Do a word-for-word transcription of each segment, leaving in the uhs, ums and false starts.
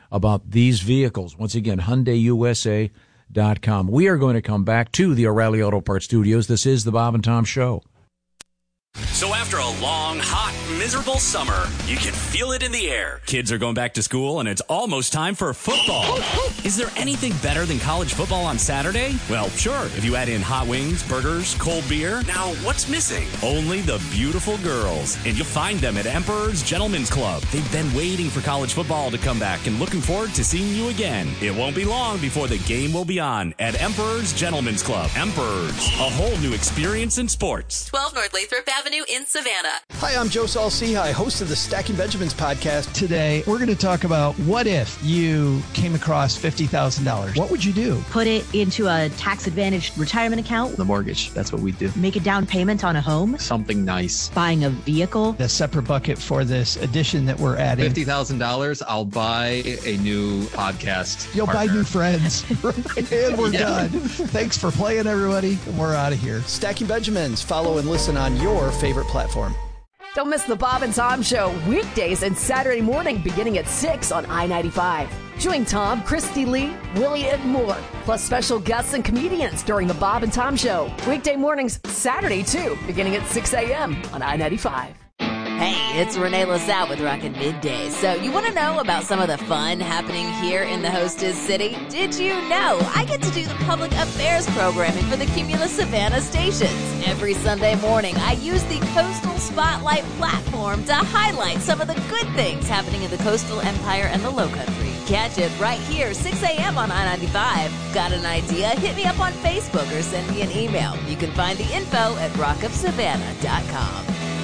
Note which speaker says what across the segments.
Speaker 1: about these vehicles. Once again, Hyundai U S A dot com. We are going to come back to the O'Reilly Auto Parts Studios. This is the Bob and Tom Show.
Speaker 2: So after a long, hot, miserable summer, you can feel it in the air. Kids are going back to school, and it's almost time for football. Is there anything better than college football on Saturday? Well, sure, if you add in hot wings, burgers, cold beer. Now, what's missing? Only the beautiful girls. And you'll find them at Emperor's Gentlemen's Club. They've been waiting for college football to come back and looking forward to seeing you again. It won't be long before the game will be on at Emperor's Gentlemen's Club. Emperor's, a whole new experience in sports.
Speaker 3: twelve North Lathrop Avenue in Savannah.
Speaker 4: Hi, I'm Joe Saul-Sehy, host of the Stacking Benjamins podcast.
Speaker 5: Today, we're going to talk about what if you came across fifty thousand dollars? What would you do?
Speaker 6: Put it into a tax-advantaged retirement account.
Speaker 7: The mortgage, that's what we do.
Speaker 6: Make a down payment on a home.
Speaker 7: Something nice.
Speaker 6: Buying a vehicle.
Speaker 5: A separate bucket for this addition that we're adding.
Speaker 7: fifty thousand dollars, I'll buy a new podcast
Speaker 5: You'll
Speaker 7: partner.
Speaker 5: buy new friends. And we're
Speaker 7: Yeah.
Speaker 5: done. Thanks for playing, everybody. We're out of here.
Speaker 4: Stacking Benjamins. Follow and listen on your favorite platform.
Speaker 8: Don't miss the Bob and Tom Show weekdays and Saturday morning beginning at six on I ninety-five. Join Tom, Christy Lee, Willie, and more, plus special guests and comedians during the Bob and Tom Show. Weekday mornings, Saturday too, beginning at six a.m. on I ninety-five.
Speaker 3: Hey, it's Renee LaSalle with Rockin' Middays. So you want to know about some of the fun happening here in the Hostess City? Did you know I get to do the public affairs programming for the Cumulus Savannah stations? Every Sunday morning, I use the Coastal Spotlight platform to highlight some of the good things happening in the Coastal Empire and the Lowcountry. Catch it right here, six a.m. on I ninety-five. Got an idea? Hit me up on Facebook or send me an email. You can find the info at rock up savannah dot com.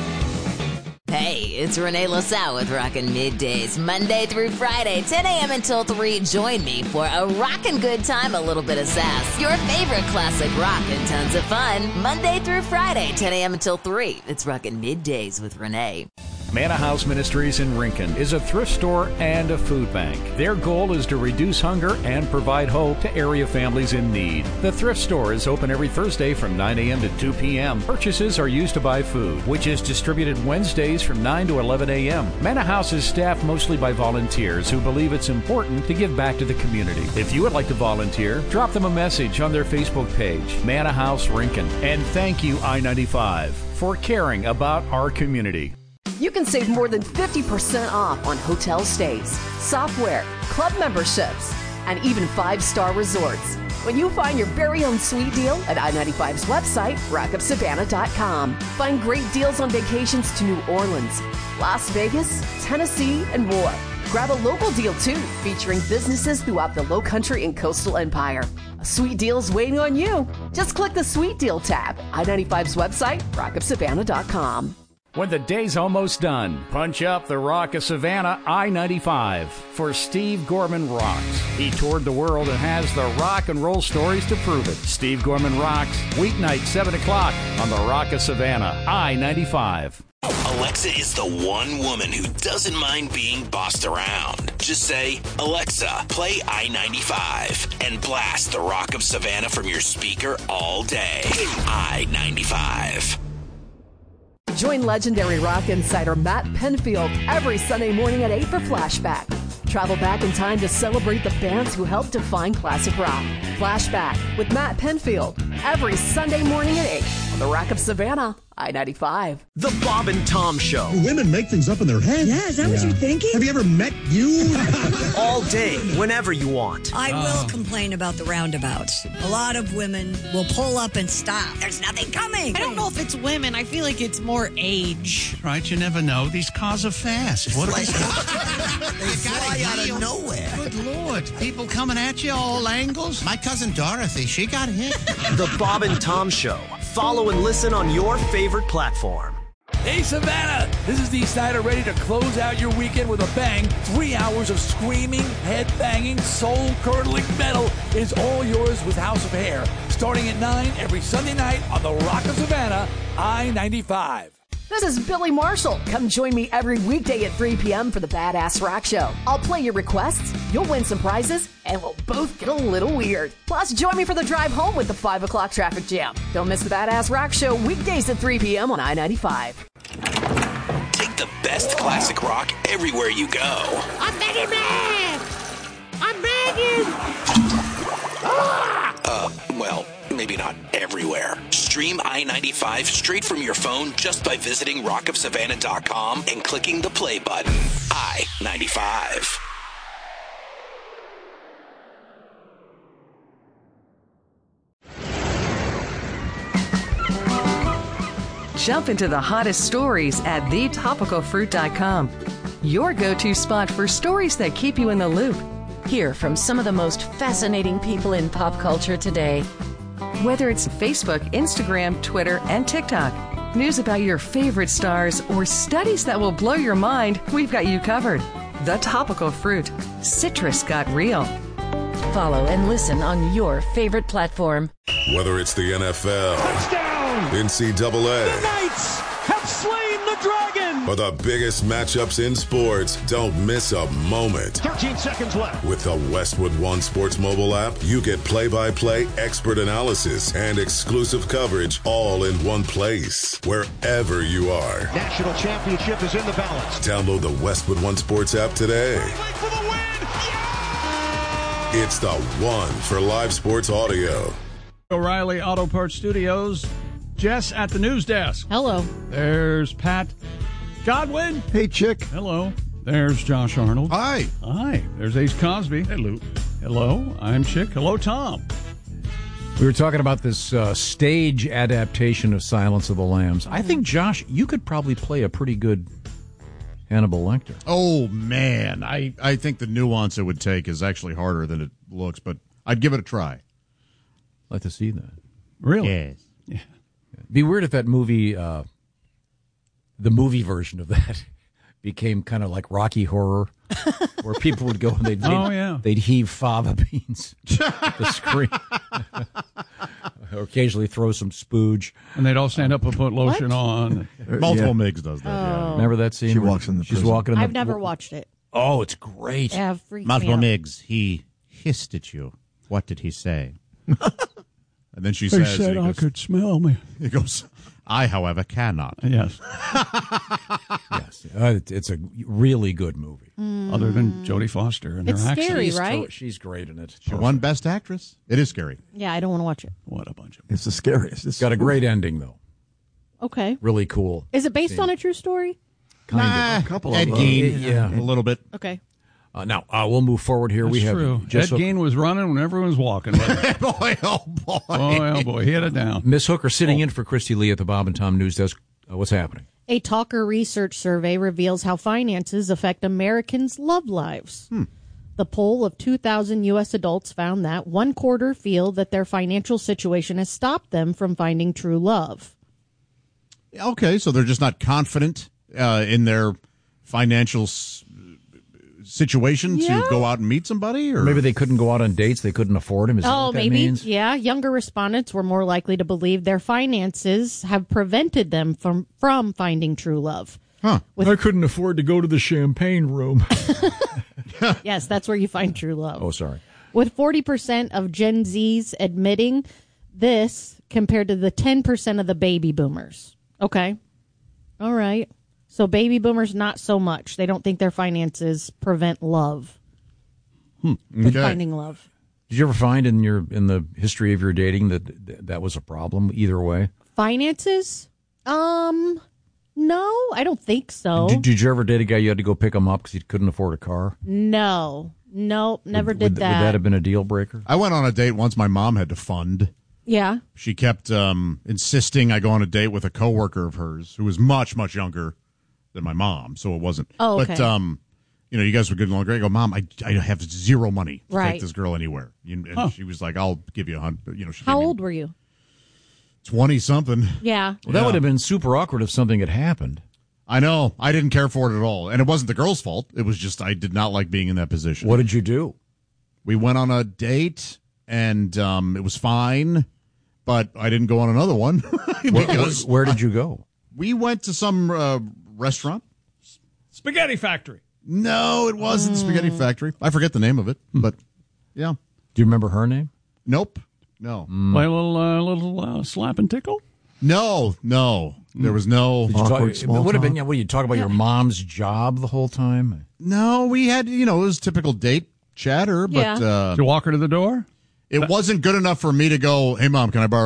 Speaker 3: Hey, it's Renee LaSalle with Rockin' Middays, Monday through Friday, ten a.m. until three. Join me for a rockin' good time, a little bit of sass, your favorite classic rock, and tons of fun. Monday through Friday, ten a.m. until three. It's Rockin' Middays with Renee.
Speaker 1: Manna House Ministries in Rincon is a thrift store and a food bank. Their goal is to reduce hunger and provide hope to area families in need. The thrift store is open every Thursday from nine a.m. to two p.m. Purchases are used to buy food, which is distributed Wednesdays from nine to eleven a.m. Manna House is staffed mostly by volunteers who believe it's important to give back to the community. If you would like to volunteer, drop them a message on their Facebook page, Manna House Rincon. And thank you, I ninety-five, for caring about our community.
Speaker 8: You can save more than fifty percent off on hotel stays, software, club memberships, and even five-star resorts when you find your very own sweet deal at I ninety-five's website, rock up savannah dot com. Find great deals on vacations to New Orleans, Las Vegas, Tennessee, and more. Grab a local deal, too, featuring businesses throughout the Lowcountry and Coastal Empire. A sweet deal is waiting on you. Just click the Sweet Deal tab, I ninety-five's website, rock up savannah dot com.
Speaker 1: When the day's almost done, punch up the Rock of Savannah I ninety-five for Steve Gorman Rocks. He toured the world and has the rock and roll stories to prove it. Steve Gorman Rocks, weeknight seven o'clock on the Rock of Savannah I ninety-five.
Speaker 9: Alexa is the one woman who doesn't mind being bossed around. Just say, Alexa, play I ninety-five, and blast the Rock of Savannah from your speaker all day. I ninety-five.
Speaker 8: Join legendary rock insider Matt Penfield every Sunday morning at eight for Flashback. Travel back in time to celebrate the bands who helped define classic rock. Flashback with Matt Penfield every Sunday morning at eight on the Rock of Savannah, I ninety-five.
Speaker 10: The Bob and Tom Show.
Speaker 11: Women make things up in their heads.
Speaker 12: Yeah, is that yeah. what you're thinking?
Speaker 11: Have you ever met you?
Speaker 10: All day, whenever you want.
Speaker 12: I will oh. complain about the roundabouts. A lot of women will pull up and stop. There's nothing coming.
Speaker 13: I don't know if it's women. I feel like it's more age.
Speaker 11: Right, you never know. These cars are fast. What
Speaker 14: like, they fly out of nowhere.
Speaker 11: Good Lord. People coming at you all angles.
Speaker 14: My cousin Dorothy, she got hit.
Speaker 10: The Bob and Tom Show. Follow and listen on your favorite platform.
Speaker 15: Hey, Savannah! This is Dee Snider, ready to close out your weekend with a bang. Three hours of screaming, head-banging, soul-curdling metal is all yours with House of Hair. Starting at nine every Sunday night on the Rock of Savannah, I ninety-five.
Speaker 8: This is Billy Marshall. Come join me every weekday at three p.m. for the Badass Rock Show. I'll play your requests, you'll win some prizes, and we'll both get a little weird. Plus, join me for the drive home with the five o'clock traffic jam. Don't miss the Badass Rock Show weekdays at three p.m. on I ninety-five.
Speaker 9: Take the best classic rock everywhere you go.
Speaker 13: I'm Betty Man!
Speaker 9: Stream I ninety-five straight from your phone just by visiting rock of savannah dot com and clicking the play button. I ninety-five.
Speaker 16: Jump into the hottest stories at the topical fruit dot com. Your go-to spot for stories that keep you in the loop. Hear from some of the most fascinating people in pop culture today. Whether it's Facebook, Instagram, Twitter, and TikTok, news about your favorite stars, or studies that will blow your mind, we've got you covered. The Topical Fruit. Citrus got real. Follow and listen on your favorite platform.
Speaker 17: Whether it's the N F L, touchdown, N C double A,
Speaker 18: the Knights have slain the dragon,
Speaker 17: or the biggest matchups in sports, don't miss a moment.
Speaker 18: thirteen seconds left.
Speaker 17: With the Westwood One Sports mobile app, you get play-by-play expert analysis and exclusive coverage all in one place, wherever you are.
Speaker 18: National championship is in the balance.
Speaker 17: Download the Westwood One Sports app today.
Speaker 18: For the win. Yeah!
Speaker 17: It's the one for live sports audio.
Speaker 19: O'Reilly Auto Parts Studios. Jess at the news desk.
Speaker 13: Hello.
Speaker 19: There's Pat Godwin.
Speaker 20: Hey, Chick.
Speaker 19: Hello. There's Josh Arnold.
Speaker 20: Hi.
Speaker 19: Hi. There's Ace Cosby. Hello. Hello. I'm Chick. Hello, Tom.
Speaker 1: We were talking about this uh, stage adaptation of Silence of the Lambs. I think, Josh, you could probably play a pretty good Hannibal Lecter.
Speaker 21: Oh, man. I, I think the nuance it would take is actually harder than it looks, but I'd give it a try.
Speaker 1: I'd like to see that.
Speaker 19: Really?
Speaker 21: Yes.
Speaker 19: Yeah.
Speaker 1: It'd be weird if that movie, uh, the movie version of that, became kind of like Rocky Horror, where people would go and they'd, they'd,
Speaker 19: oh, yeah.
Speaker 1: they'd heave fava beans at the screen. Or occasionally throw some spooge.
Speaker 19: And they'd all stand up and put lotion
Speaker 13: What?
Speaker 19: on.
Speaker 21: Multiple
Speaker 1: Yeah.
Speaker 21: Migs does that, yeah.
Speaker 13: Oh.
Speaker 1: Remember that scene?
Speaker 20: She
Speaker 1: where
Speaker 20: walks in the
Speaker 1: She's
Speaker 20: prison.
Speaker 1: walking in
Speaker 13: I've
Speaker 1: the,
Speaker 13: never watched it.
Speaker 1: Oh, it's great.
Speaker 13: Yeah, freaked me
Speaker 21: Multiple
Speaker 13: out.
Speaker 21: Migs, he hissed at you. What did he say? And then she
Speaker 19: They
Speaker 21: says,
Speaker 19: said
Speaker 21: he
Speaker 19: I
Speaker 21: goes,
Speaker 19: could smell me.
Speaker 21: he goes, I, however, cannot.
Speaker 19: Yes.
Speaker 1: Yes. Uh, it- it's a really good movie.
Speaker 19: Other than Jodie Foster and
Speaker 13: It's
Speaker 19: her accent.
Speaker 13: scary,
Speaker 1: She's
Speaker 13: right?
Speaker 1: to- she's great in it.
Speaker 21: She won Best Actress. It is scary.
Speaker 13: Yeah, I don't want to watch it.
Speaker 19: What a bunch of...
Speaker 20: It's the scariest.
Speaker 1: It's got a great ending, though.
Speaker 13: Okay.
Speaker 1: Really cool.
Speaker 13: Is it based on a true story?
Speaker 1: Kind
Speaker 21: Nah,
Speaker 1: of.
Speaker 20: A couple
Speaker 21: Ed
Speaker 20: of them.
Speaker 21: Gein,
Speaker 1: Yeah.
Speaker 21: a little bit.
Speaker 13: Okay.
Speaker 1: Uh, now, uh, we'll move forward here.
Speaker 19: That's
Speaker 1: we have
Speaker 19: true.
Speaker 1: Jess
Speaker 19: Ed Gein was running when everyone was walking. Boy,
Speaker 21: boy, oh boy.
Speaker 19: oh, boy. He had it down.
Speaker 1: Miss Hooker sitting
Speaker 19: Oh.
Speaker 1: in for Christy Lee at the Bob and Tom News Desk. Uh, what's happening?
Speaker 13: A Talker research survey reveals how finances affect Americans' love lives.
Speaker 21: Hmm.
Speaker 13: The poll of two thousand U S adults found that one quarter feel that their financial situation has stopped them from finding true love.
Speaker 21: Okay, so they're just not confident uh, in their financial s- situation
Speaker 13: Yeah.
Speaker 21: to go out and meet somebody? Or
Speaker 1: Maybe they couldn't go out on dates. They couldn't afford him. Is that
Speaker 13: Oh,
Speaker 1: what that
Speaker 13: maybe.
Speaker 1: means?
Speaker 13: Yeah. Younger respondents were more likely to believe their finances have prevented them from, from finding true love.
Speaker 21: Huh.
Speaker 13: With-
Speaker 1: I couldn't afford to go to the champagne room.
Speaker 13: Yes, that's where you find true love.
Speaker 1: Oh, sorry.
Speaker 13: With forty percent of Gen Zs admitting this compared to the ten percent of the baby boomers. Okay. All right. So baby boomers, not so much. They don't think their finances prevent love.
Speaker 1: Hmm.
Speaker 13: With finding love.
Speaker 1: Did you ever find in your in the history of your dating that th- that was a problem either way?
Speaker 13: Finances? Um, no, I don't think so.
Speaker 1: Did, did you ever date a guy you had to go pick him up because he couldn't afford a car?
Speaker 13: No. Nope, never
Speaker 1: would,
Speaker 13: did
Speaker 1: would,
Speaker 13: that.
Speaker 1: Would that have been a deal breaker?
Speaker 21: I went on a date once my mom had to fund.
Speaker 13: Yeah.
Speaker 21: She kept um, insisting I go on a date with a coworker of hers who was much, much younger than my mom, so it wasn't.
Speaker 13: Oh, okay.
Speaker 21: But, um, you know, you guys were getting along great. I go, Mom, I, I have zero money to
Speaker 13: Right.
Speaker 21: take this girl anywhere. You- And
Speaker 19: Huh.
Speaker 21: she was like, I'll give you a hundred. You know, she
Speaker 13: How
Speaker 21: gave me
Speaker 13: old were you?
Speaker 21: twenty-something.
Speaker 13: Yeah.
Speaker 1: Well, that would have been super awkward if something had happened.
Speaker 21: I know. I didn't care for it at all. And it wasn't the girl's fault. It was just I did not like being in that position.
Speaker 1: What did you do?
Speaker 21: We went on a date, and um, it was fine, but I didn't go on another one.
Speaker 1: Where,
Speaker 21: because
Speaker 1: where did you go?
Speaker 21: we went to some uh, restaurant.
Speaker 19: Spaghetti Factory.
Speaker 21: No, it wasn't Spaghetti Factory. I forget the name of it, but yeah.
Speaker 1: Do you remember her name?
Speaker 21: Nope. No.
Speaker 19: Play a little, uh, little uh, slap and tickle.
Speaker 21: No, no. There was no.
Speaker 1: Did you talk,
Speaker 20: Awkward
Speaker 1: it
Speaker 20: small
Speaker 1: would have been.
Speaker 20: talk.
Speaker 1: Yeah, what, you talk about your mom's job the whole time?
Speaker 21: No, we had, you know, it was typical date chatter, but
Speaker 13: Yeah.
Speaker 21: uh,
Speaker 19: Did you walk her to the door?
Speaker 21: it wasn't good enough for me to go, hey, Mom, can I borrow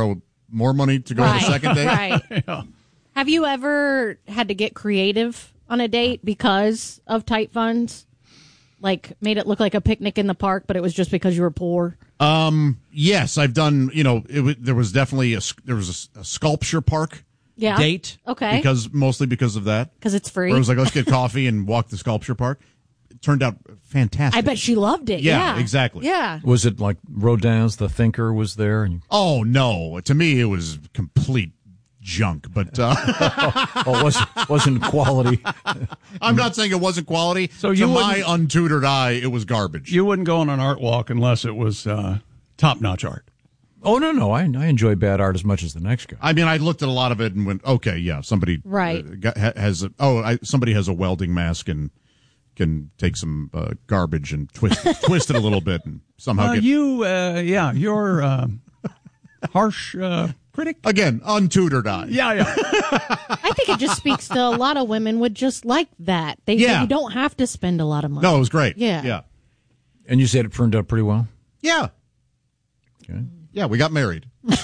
Speaker 21: more money to go
Speaker 13: right,
Speaker 21: on the second date.
Speaker 13: Right.
Speaker 21: Yeah.
Speaker 13: Have you ever had to get creative on a date because of tight funds? Like made it look like a picnic in the park, but it was just because you were poor?
Speaker 21: Um. Yes, I've done. You know, it, w- there was definitely a there was a, a sculpture park
Speaker 13: Yeah.
Speaker 21: date.
Speaker 13: Okay.
Speaker 21: Because mostly because of that.
Speaker 13: Because it's free.
Speaker 21: Where it was like, let's get coffee and walk the sculpture park. It turned out fantastic.
Speaker 13: I bet she loved it.
Speaker 21: Yeah,
Speaker 13: Yeah,
Speaker 21: exactly.
Speaker 13: Yeah.
Speaker 20: Was it like Rodin's The Thinker was there? And you...
Speaker 21: Oh no! To me, it was complete junk. But uh,
Speaker 20: oh, it wasn't wasn't quality.
Speaker 21: I'm not saying it wasn't quality.
Speaker 19: So
Speaker 21: to
Speaker 19: you
Speaker 21: my
Speaker 19: wouldn't-
Speaker 21: untutored eye, it was garbage.
Speaker 19: You wouldn't go on an art walk unless it was uh, top-notch art.
Speaker 20: Oh no, no, I I enjoy bad art as much as the next guy.
Speaker 21: I mean, I looked at a lot of it and went, okay, yeah, somebody
Speaker 13: Right.
Speaker 21: uh, got, ha- has a, oh, I, somebody has a welding mask and can take some uh, garbage and twist twist it a little bit and somehow
Speaker 19: Uh,
Speaker 21: get
Speaker 19: you, uh, yeah, you're uh, harsh uh, critic.
Speaker 21: again untutored eye.
Speaker 19: Yeah, yeah.
Speaker 13: I think it just speaks to a lot of women would just like that. They,
Speaker 21: Yeah.
Speaker 13: You don't have to spend a lot of money.
Speaker 21: No, it was great.
Speaker 13: Yeah.
Speaker 21: yeah,
Speaker 20: And you said it turned out pretty well.
Speaker 21: yeah.
Speaker 20: Okay.
Speaker 21: Yeah, we got married.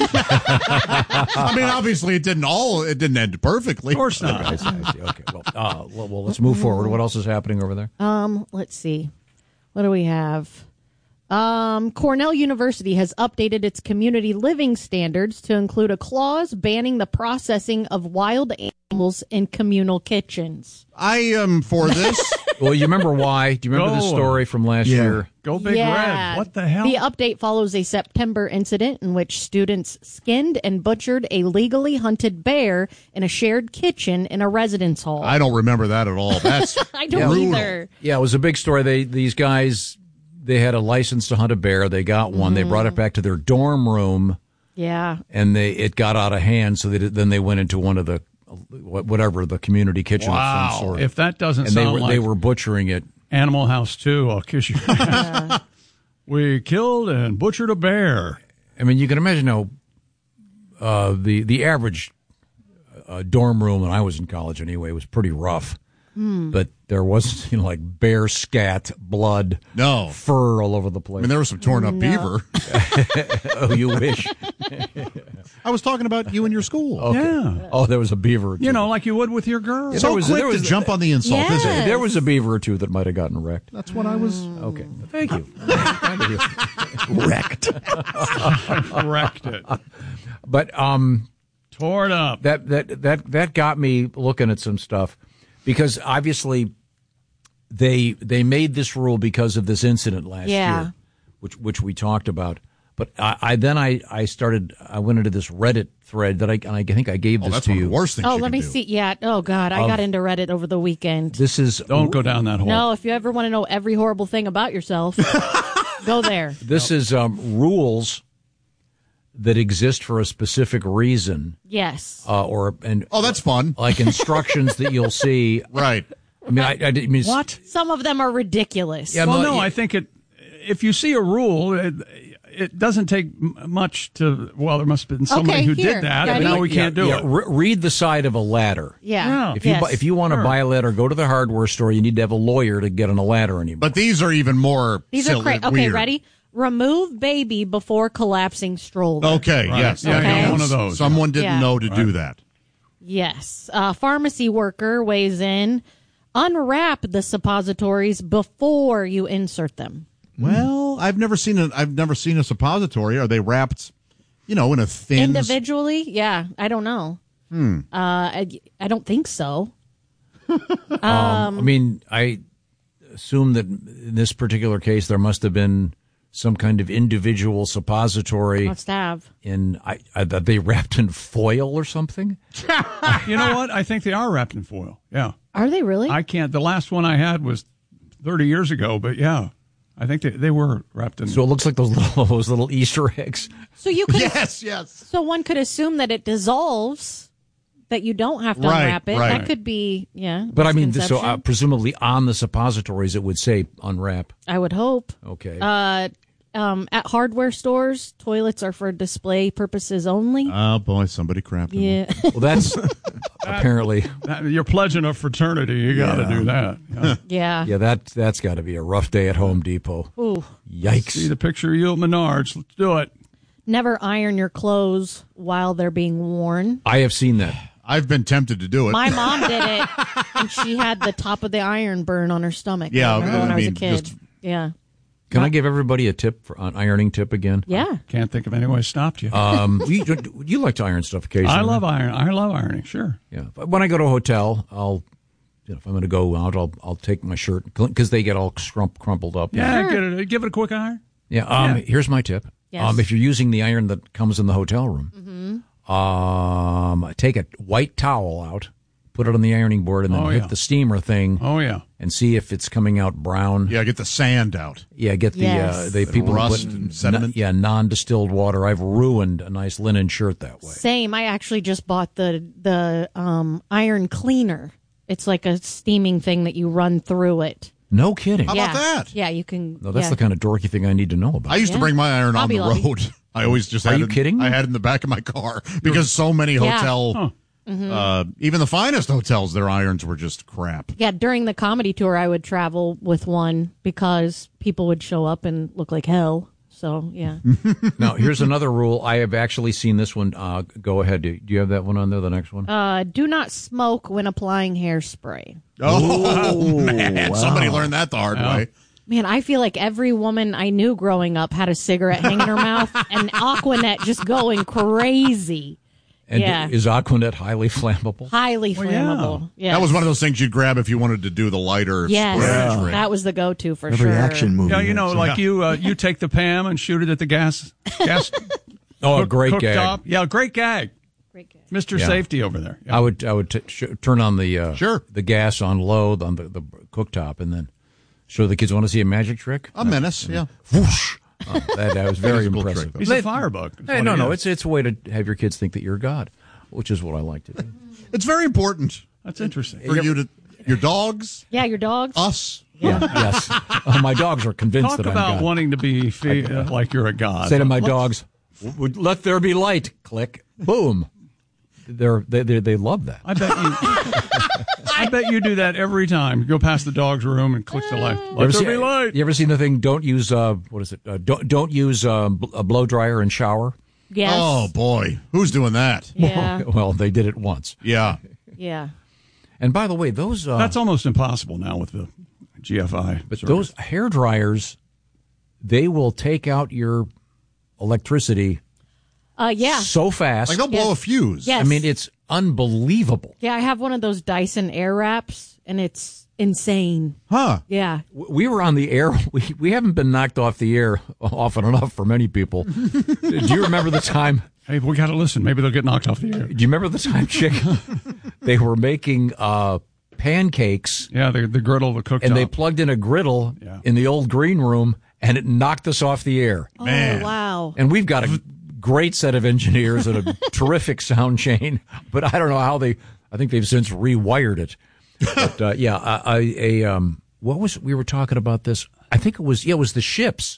Speaker 21: I mean, obviously, it didn't all. It didn't end perfectly.
Speaker 19: Of course not.
Speaker 20: I see, I see. Okay. Well, uh, well, well, let's move forward. What else is happening over there?
Speaker 13: Um, let's see. What do we have? Um, Cornell University has updated its community living standards to include a clause banning the processing of wild animals in communal kitchens.
Speaker 21: I am for this.
Speaker 20: Well, you remember why? Do you remember the
Speaker 19: Go.
Speaker 20: story from last
Speaker 21: Yeah.
Speaker 20: year?
Speaker 19: Go Big
Speaker 13: Yeah.
Speaker 19: Red. What the hell?
Speaker 13: The update follows a September incident in which students skinned and butchered a legally hunted bear in a shared kitchen in a residence hall.
Speaker 21: I don't remember that at all. That's
Speaker 13: I don't
Speaker 21: brutal.
Speaker 13: either.
Speaker 20: Yeah, it was a big story. They these guys they had a license to hunt a bear. They got one.
Speaker 13: Mm-hmm.
Speaker 20: They brought it back to their dorm room,
Speaker 13: Yeah.
Speaker 20: and they it got out of hand. So they did, then they went into one of the whatever the community kitchen of
Speaker 19: Wow.
Speaker 20: some sort.
Speaker 19: If that doesn't
Speaker 20: and they
Speaker 19: sound
Speaker 20: were
Speaker 19: like
Speaker 20: they were butchering it.
Speaker 19: Animal House two, I'll kiss you. We killed and butchered a bear.
Speaker 20: I mean, you can imagine how uh, the the average uh, dorm room when I was in college anyway was pretty rough.
Speaker 13: Hmm.
Speaker 20: But there wasn't, you know, like bear scat, blood,
Speaker 21: No.
Speaker 20: fur all over the
Speaker 21: I
Speaker 20: place.
Speaker 21: mean, there was some torn up
Speaker 13: No.
Speaker 21: beaver.
Speaker 20: Oh, you wish.
Speaker 21: I was talking about you and your school.
Speaker 20: Okay.
Speaker 19: Yeah.
Speaker 20: Oh, there was a beaver or two.
Speaker 19: You know, like you would with your girl.
Speaker 20: Yeah,
Speaker 21: So
Speaker 20: there was-
Speaker 21: quick
Speaker 20: there was-
Speaker 21: to jump on the insult,
Speaker 13: Yes.
Speaker 21: isn't it?
Speaker 20: There was a beaver or two that might have gotten wrecked.
Speaker 21: That's what I was.
Speaker 20: Okay. Thank you. Kind of you. Wrecked.
Speaker 19: Wrecked it.
Speaker 20: But um,
Speaker 19: Tore it up.
Speaker 20: that, that, that, that got me looking at some stuff because obviously they they made this rule because of this incident last
Speaker 13: Yeah.
Speaker 20: year, which which we talked about. But I, I then I, I started I went into this Reddit thread that I and I think I gave
Speaker 21: Oh,
Speaker 20: this
Speaker 21: that's
Speaker 20: to
Speaker 21: one of
Speaker 20: you.
Speaker 21: the worst things
Speaker 13: Oh,
Speaker 21: you
Speaker 13: let
Speaker 21: can
Speaker 13: me
Speaker 21: do.
Speaker 13: see. Yeah. Oh, God. I
Speaker 20: Of-
Speaker 13: got into Reddit over the weekend.
Speaker 20: This is
Speaker 19: Don't go down that hole.
Speaker 13: No, if you ever want to know every horrible thing about yourself, go there.
Speaker 20: This is um, rules that exist for a specific reason,
Speaker 13: Yes.
Speaker 20: uh, or and
Speaker 21: Oh, that's fun.
Speaker 20: like instructions that you'll see.
Speaker 21: Right.
Speaker 20: I mean, I, I, didn't mean
Speaker 19: What?
Speaker 13: Some of them are ridiculous.
Speaker 20: Yeah,
Speaker 19: Well,
Speaker 20: no,
Speaker 19: no,
Speaker 20: yeah.
Speaker 19: I think it. If you see a rule, it, it doesn't take m- much to. Well, there must have been somebody
Speaker 13: Okay,
Speaker 19: who
Speaker 13: here.
Speaker 19: did that,
Speaker 13: Yeah,
Speaker 19: but
Speaker 13: I
Speaker 19: now
Speaker 13: mean-
Speaker 19: we can't
Speaker 20: yeah,
Speaker 19: do
Speaker 20: yeah,
Speaker 19: it.
Speaker 20: re- read the side of a ladder.
Speaker 13: Yeah.
Speaker 19: Yeah.
Speaker 20: If you
Speaker 13: Yes.
Speaker 20: bu- if you want to
Speaker 19: Sure.
Speaker 20: buy a ladder, go to the hardware store. You need to have a lawyer to get on a ladder anymore.
Speaker 21: But these are even more.
Speaker 13: These
Speaker 21: silly,
Speaker 13: are crazy. Okay,
Speaker 21: weird.
Speaker 13: ready? Remove baby before collapsing stroller.
Speaker 21: Okay.
Speaker 19: Right.
Speaker 21: Yes.
Speaker 19: Yeah,
Speaker 13: I got
Speaker 21: yes.
Speaker 19: one of those.
Speaker 21: Someone didn't
Speaker 13: Yeah.
Speaker 21: know to do
Speaker 19: Right.
Speaker 21: that.
Speaker 13: Yes. A pharmacy worker weighs in. Unwrap the suppositories before you insert them.
Speaker 21: Well, I've never seen a. I've never seen a suppository. Are they wrapped? You know, in a thin.
Speaker 13: Individually? Yeah, I don't know.
Speaker 21: Hmm.
Speaker 13: Uh, I, I don't think so.
Speaker 20: um, I mean, I assume that in this particular case there must have been some kind of individual suppository
Speaker 13: Must have.
Speaker 20: in. I, I that they wrapped in foil or something.
Speaker 19: You know what? I think they are wrapped in foil. Yeah.
Speaker 13: Are they really?
Speaker 19: I can't. The last one I had was thirty years ago, but yeah, I think they, they were wrapped in.
Speaker 20: So it looks like those little those little Easter eggs.
Speaker 13: so you could.
Speaker 21: Yes. Yes.
Speaker 13: So one could assume that it dissolves, that you don't have to
Speaker 21: Right,
Speaker 13: unwrap it.
Speaker 21: right.
Speaker 13: That could be, yeah.
Speaker 20: But I mean, so uh,
Speaker 13: misconception.
Speaker 20: presumably on the suppositories it would say unwrap.
Speaker 13: I would hope.
Speaker 20: Okay.
Speaker 13: Uh, um, at hardware stores, toilets are for display purposes only.
Speaker 21: Oh boy, somebody crapped. in
Speaker 13: yeah.
Speaker 21: them.
Speaker 20: Well, that's apparently.
Speaker 19: That- you're pledging a fraternity. You got to
Speaker 20: Yeah.
Speaker 19: do that. Yeah.
Speaker 13: yeah.
Speaker 20: Yeah, that that's got to be a rough day at Home Depot.
Speaker 13: Ooh.
Speaker 20: Yikes!
Speaker 19: See the picture of you at Menards. Let's do it.
Speaker 13: Never iron your clothes while they're being worn.
Speaker 20: I have seen that.
Speaker 21: I've been tempted to do it.
Speaker 13: My mom did it, and she had the top of the iron burn on her stomach.
Speaker 21: Yeah,
Speaker 13: I remember when
Speaker 21: I
Speaker 13: I was a
Speaker 21: mean,
Speaker 13: kid.
Speaker 21: just-
Speaker 13: Yeah.
Speaker 20: Can I give everybody a tip for an ironing tip again?
Speaker 13: Yeah.
Speaker 19: Can't think of anyone who stopped you.
Speaker 20: Um, you, you like to iron stuff occasionally.
Speaker 19: I love iron. I love ironing. Sure.
Speaker 20: Yeah. But when I go to a hotel, I'll, you know, if I'm going to go out, I'll I'll take my shirt because they get all scrump, crumpled up.
Speaker 19: Yeah, get it, give it a quick iron.
Speaker 20: Yeah. Um,
Speaker 19: Yeah.
Speaker 20: Here's my tip.
Speaker 13: Yes.
Speaker 20: Um, if you're using the iron that comes in the hotel room,
Speaker 13: Mm-hmm.
Speaker 20: um, take a white towel out, put it on the ironing board, and then
Speaker 19: Oh,
Speaker 20: hit
Speaker 19: yeah.
Speaker 20: the steamer thing.
Speaker 19: Oh, yeah.
Speaker 20: And see if it's coming out brown.
Speaker 21: Yeah, get the sand out.
Speaker 20: Yeah, get the
Speaker 13: Yes.
Speaker 20: uh, the
Speaker 21: Bit of
Speaker 20: people who
Speaker 21: rust
Speaker 20: put
Speaker 21: and sediment.
Speaker 20: non- yeah non-distilled water. I've ruined a nice linen shirt that way.
Speaker 13: Same. I actually just bought the the um, iron cleaner. It's like a steaming thing that you run through it.
Speaker 20: No kidding.
Speaker 21: How
Speaker 13: yeah.
Speaker 21: about that?
Speaker 13: Yeah, you can.
Speaker 20: No, that's
Speaker 13: yeah.
Speaker 20: the kind of dorky thing I need to know about.
Speaker 21: I used
Speaker 13: Yeah.
Speaker 21: to bring my iron
Speaker 13: Hobby
Speaker 21: on the
Speaker 13: Lobby.
Speaker 21: road. I always just
Speaker 20: Are
Speaker 21: had
Speaker 20: you
Speaker 21: it,
Speaker 20: kidding me?
Speaker 21: I had it in the back of my car because so many
Speaker 13: Yeah.
Speaker 21: hotel,
Speaker 19: Huh.
Speaker 13: Mhm.
Speaker 21: uh, even the finest hotels, their irons were just crap.
Speaker 13: Yeah, during the comedy tour, I would travel with one because people would show up and look like hell. So, yeah.
Speaker 20: Now, here's another rule. I have actually seen this one. Uh, go ahead. Do do you have that one on there, the next one?
Speaker 13: Uh, do not smoke when applying hairspray.
Speaker 21: Oh, man. Somebody learned that the hard
Speaker 19: Yeah.
Speaker 21: way.
Speaker 13: Man, I feel like every woman I knew growing up had a cigarette hanging in her mouth and Aquanet just going crazy.
Speaker 20: And
Speaker 13: yeah.
Speaker 20: is Aquanet highly flammable?
Speaker 13: Highly
Speaker 19: Well, yeah.
Speaker 13: flammable. Yeah.
Speaker 21: That was one of those things you'd grab if you wanted to do the lighter
Speaker 13: Yes.
Speaker 21: spray trick.
Speaker 13: That was the go-to for
Speaker 11: Every
Speaker 13: sure.
Speaker 11: action movie.
Speaker 19: Yeah, you know,
Speaker 11: has
Speaker 19: like
Speaker 21: Yeah.
Speaker 19: you uh, you take the Pam and shoot it at the gas gas
Speaker 20: Oh, a
Speaker 19: cook-
Speaker 20: great gag.
Speaker 19: cooktop. Yeah, great gag.
Speaker 13: Great gag.
Speaker 19: Mister
Speaker 20: Yeah.
Speaker 19: Safety over there. Yeah.
Speaker 20: I would I would t- sh- turn on the uh,
Speaker 21: Sure.
Speaker 20: the gas on low on the, the cooktop and then show the kids. Want to see a magic trick?
Speaker 21: A menace, yeah.
Speaker 20: Whoosh! Oh, that, that was very
Speaker 21: Musical
Speaker 20: impressive.
Speaker 21: trick, though.
Speaker 19: He's a firebug. That's
Speaker 20: Hey,
Speaker 19: what
Speaker 20: no,
Speaker 19: he
Speaker 20: no,
Speaker 19: is.
Speaker 20: it's it's a way to have your kids think that you're God, which is what I like to do.
Speaker 21: It's very important
Speaker 19: That's interesting.
Speaker 21: for you to, your dogs,
Speaker 13: Yeah, your dogs.
Speaker 21: us.
Speaker 20: Yeah, yes. Oh, my dogs are convinced
Speaker 19: Talk
Speaker 20: that I'm
Speaker 19: about
Speaker 20: God.
Speaker 19: wanting to be fe- uh, like you're a god.
Speaker 20: Say to my
Speaker 19: Let's-
Speaker 20: dogs, "Would- "Let there be light." Click, boom. They're they they, they love that.
Speaker 19: I bet you. I bet you do that every time. You go past the dog's room and click the light.
Speaker 20: You
Speaker 19: Let
Speaker 20: ever,
Speaker 19: there
Speaker 20: see,
Speaker 19: be light.
Speaker 20: you ever seen the thing? Don't use uh, what is it? Uh, don't don't use uh, bl- a blow dryer and shower.
Speaker 13: Yes.
Speaker 21: Oh, boy. Who's doing that?
Speaker 13: Yeah.
Speaker 20: Well, they did it once.
Speaker 21: Yeah.
Speaker 13: Yeah.
Speaker 20: And by the way, those uh,
Speaker 19: That's almost impossible now with the G F I.
Speaker 20: but
Speaker 19: service.
Speaker 20: those hair dryers, they will take out your electricity
Speaker 13: Uh, yeah.
Speaker 20: so fast.
Speaker 21: Like they'll blow
Speaker 13: Yes.
Speaker 21: a fuse.
Speaker 13: Yes.
Speaker 20: I mean, it's unbelievable.
Speaker 13: Yeah, I have one of those Dyson Air Wraps, and it's insane.
Speaker 21: Huh.
Speaker 13: Yeah.
Speaker 20: W- We were on the air. We we haven't been knocked off the air often enough for many people. Do you remember the time?
Speaker 19: Hey, we got to listen. Maybe they'll get knocked off the air.
Speaker 20: Do you remember the time, Chick? They were making uh, pancakes.
Speaker 19: Yeah, the the griddle, the cooktop.
Speaker 20: And they plugged in a griddle
Speaker 19: Yeah.
Speaker 20: in the old green room, and it knocked us off the air.
Speaker 21: Man.
Speaker 13: Oh, wow.
Speaker 20: And we've got a great set of engineers and a terrific sound chain, but I don't know how they. I think they've since rewired it. But uh, yeah, a, a, a um, what was we were talking about this? I think it was yeah, it was the ships.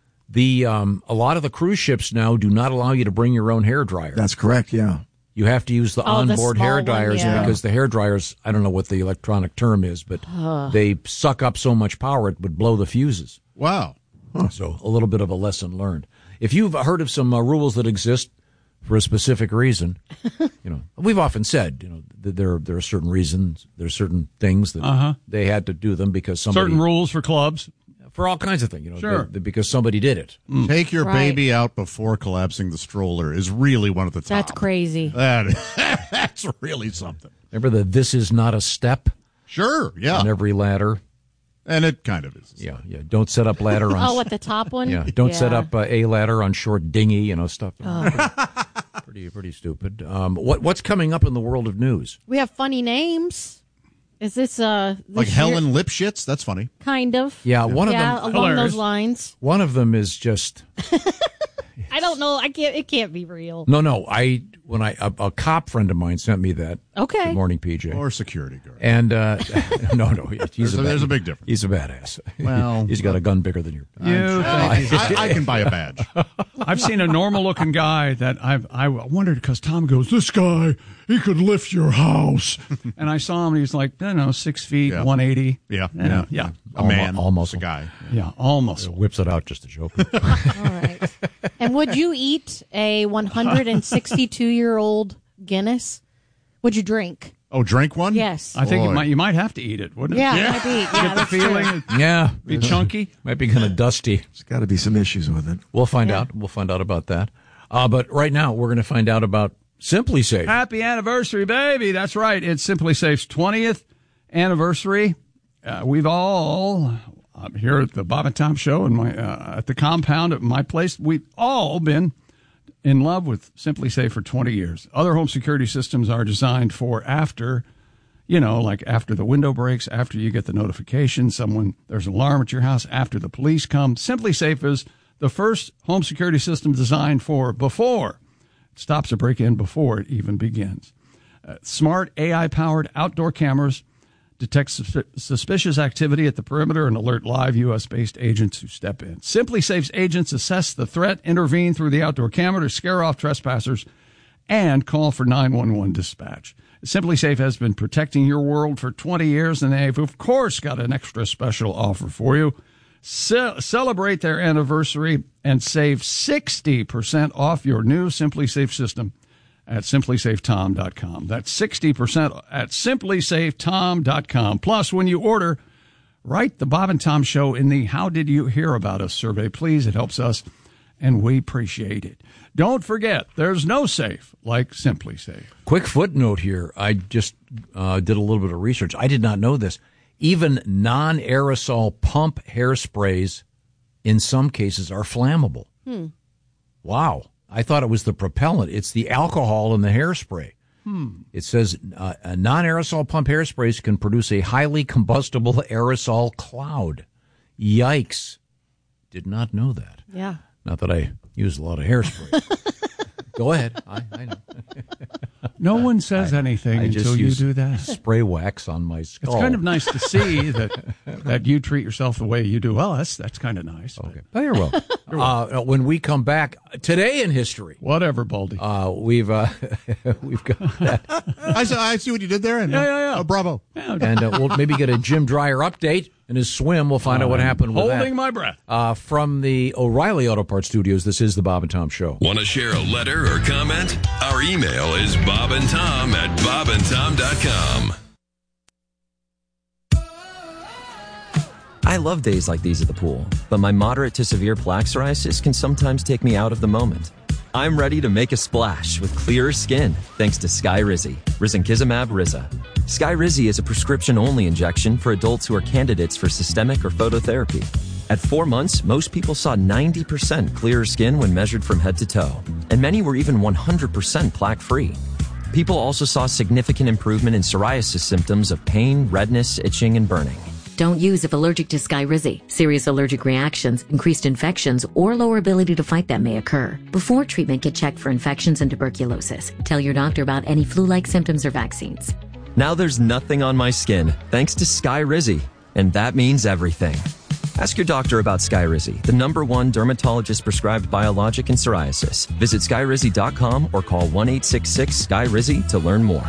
Speaker 20: The um, a lot of the cruise ships now do not allow you to bring your own hair dryer.
Speaker 11: That's correct, yeah.
Speaker 20: You have to use the
Speaker 13: Oh, the
Speaker 20: onboard
Speaker 13: small
Speaker 20: hair
Speaker 13: one,
Speaker 20: dryers,
Speaker 13: yeah.
Speaker 20: and because the hair dryers, I don't know what the electronic term is, but they suck up so much power it would blow the fuses.
Speaker 21: Wow.
Speaker 20: So a little bit of a lesson learned. If you've heard of some uh, rules that exist for a specific reason, you know, we've often said, you know, that there there are certain reasons, there are certain things that
Speaker 19: Uh-huh.
Speaker 20: they had to do them because somebody
Speaker 19: certain rules for clubs.
Speaker 20: for all kinds of things, you know,
Speaker 19: Sure.
Speaker 20: they- because somebody did it.
Speaker 21: Take your
Speaker 13: Right.
Speaker 21: baby out before collapsing the stroller is really one of the top.
Speaker 13: That's crazy.
Speaker 21: That, that's really something.
Speaker 20: Remember the "this is not a step"
Speaker 21: Sure, yeah.
Speaker 20: on every ladder.
Speaker 21: And it kind of is.
Speaker 20: Yeah, yeah. Don't set up ladder on.
Speaker 13: Oh, at the top one?
Speaker 20: Yeah, don't set
Speaker 13: Yeah.
Speaker 20: up uh, a ladder on short dinghy, you know, stuff. pretty, pretty stupid. Um, what what's coming up in the world of news?
Speaker 13: We have funny names. Is this uh this
Speaker 21: Like
Speaker 13: year-
Speaker 21: Helen Lipschitz? That's funny.
Speaker 13: Kind of.
Speaker 20: Yeah, one of
Speaker 13: yeah,
Speaker 20: them.
Speaker 13: along
Speaker 19: Hilarious.
Speaker 13: those lines.
Speaker 20: One of them is just
Speaker 13: I don't know. I can't. It can't be real.
Speaker 20: no, no. I when I a, a cop friend of mine sent me that.
Speaker 13: Okay.
Speaker 20: Good morning, P J.
Speaker 21: Or security guard.
Speaker 20: And uh, no, no, he's
Speaker 21: There's a-
Speaker 20: bad-
Speaker 21: there's a big difference.
Speaker 20: He's a badass.
Speaker 21: Well,
Speaker 20: he's got a gun bigger than your.
Speaker 19: You think
Speaker 21: I, I can buy a badge.
Speaker 19: I've seen a normal looking guy that I've I wondered because Tom goes, this guy he could lift your house, and I saw him. And he's like, I don't know, six feet,
Speaker 21: Yeah.
Speaker 19: one eighty.
Speaker 21: Yeah,
Speaker 19: yeah,
Speaker 21: yeah.
Speaker 19: yeah,
Speaker 21: A man,
Speaker 20: almost
Speaker 21: a guy.
Speaker 19: yeah, almost.
Speaker 20: Whips it out just a joke.
Speaker 13: All right. And Would you eat a one hundred sixty-two year old Guinness? Would you drink?
Speaker 21: Oh, drink one?
Speaker 13: Yes.
Speaker 19: I think
Speaker 21: Boy.
Speaker 19: it might, you might have to eat it, wouldn't it?
Speaker 13: Yeah, it might be. Yeah,
Speaker 19: Get the
Speaker 13: that's
Speaker 19: feeling.
Speaker 13: true.
Speaker 19: it-
Speaker 20: Yeah.
Speaker 19: Be chunky.
Speaker 20: Might be kind of dusty.
Speaker 2: There's got to be some issues with it.
Speaker 20: We'll find
Speaker 13: Yeah.
Speaker 20: out. We'll find out about that. Uh, but right now, we're going to find out about Simply Safe.
Speaker 19: Happy anniversary, baby. That's right. It's Simply Safe's twentieth anniversary. Uh, we've all, uh, here at the Bob and Tom Show and my uh, at the compound at my place, we've all been in love with Simply Safe for twenty years. Other home security systems are designed for after, you know, like after the window breaks, after you get the notification, someone, there's an alarm at your house, after the police come. Simply Safe is the first home security system designed for before. It stops a break-in before it even begins. Uh, smart A I-powered outdoor cameras detect sus- suspicious activity at the perimeter and alert live U S-based agents who step in. Simply Safe's agents assess the threat, intervene through the outdoor camera to scare off trespassers, and call for nine one one dispatch. Simply Safe has been protecting your world for twenty years, and they've, of course, got an extra special offer for you. Ce- celebrate their anniversary and save sixty percent off your new Simply Safe system at simply safe tom dot com. That's sixty percent at simply safe tom dot com. Plus, when you order, write the Bob and Tom Show in the How Did You Hear About Us survey, please. It helps us, and we appreciate it. Don't forget, there's no safe like Simply Safe.
Speaker 20: Quick footnote here. I just uh, did a little bit of research. I did not know this. Even non-aerosol pump hairsprays, in some cases, are flammable.
Speaker 13: Hmm.
Speaker 20: Wow. I thought it was the propellant. It's the alcohol in the hairspray.
Speaker 19: Hmm.
Speaker 20: It says uh, non-aerosol pump hairsprays can produce a highly combustible aerosol cloud. Yikes. Did not know that.
Speaker 13: Yeah.
Speaker 20: Not that I use a lot of hairspray. Go ahead. I, I know.
Speaker 19: No one says
Speaker 20: I,
Speaker 19: anything
Speaker 20: I
Speaker 19: until you
Speaker 20: use
Speaker 19: do that.
Speaker 20: Spray wax on my skull.
Speaker 19: It's kind of nice to see that that you treat yourself the way you do. Well, that's that's kind of nice.
Speaker 20: Okay. Oh, you're welcome. You're welcome. Uh, when we come back today in history,
Speaker 19: whatever, Baldy.
Speaker 20: Uh, we've uh, we've got that.
Speaker 21: I see, I see what you did there. And,
Speaker 19: yeah, yeah, yeah.
Speaker 21: Oh, bravo.
Speaker 19: Yeah.
Speaker 20: And uh, we'll maybe get a Jim Dreyer update in his swim. We'll find out what happened with that.
Speaker 19: Holding my breath.
Speaker 20: Uh, from the O'Reilly Auto Parts Studios, this is the Bob and Tom Show.
Speaker 22: Want to share a letter or comment? Our email is bobandtom at bob and tom dot com.
Speaker 23: I love days like these at the pool, but my moderate to severe plaque psoriasis can sometimes take me out of the moment. I'm ready to make a splash with clearer skin thanks to Skyrizi, risankizumab Riza. Skyrizi is a prescription-only injection for adults who are candidates for systemic or phototherapy. At four months, most people saw ninety percent clearer skin when measured from head to toe, and many were even one hundred percent plaque-free. People also saw significant improvement in psoriasis symptoms of pain, redness, itching, and burning.
Speaker 24: Don't use if allergic to Skyrizi. Serious allergic reactions, increased infections, or lower ability to fight them may occur. Before treatment, get checked for infections and tuberculosis. Tell your doctor about any flu-like symptoms or vaccines.
Speaker 23: Now there's nothing on my skin thanks to Skyrizi, and that means everything. Ask your doctor about Skyrizi, the number one dermatologist-prescribed biologic in psoriasis. Visit skyrizi dot com or call one eight six six S K Y R I Z I to learn more.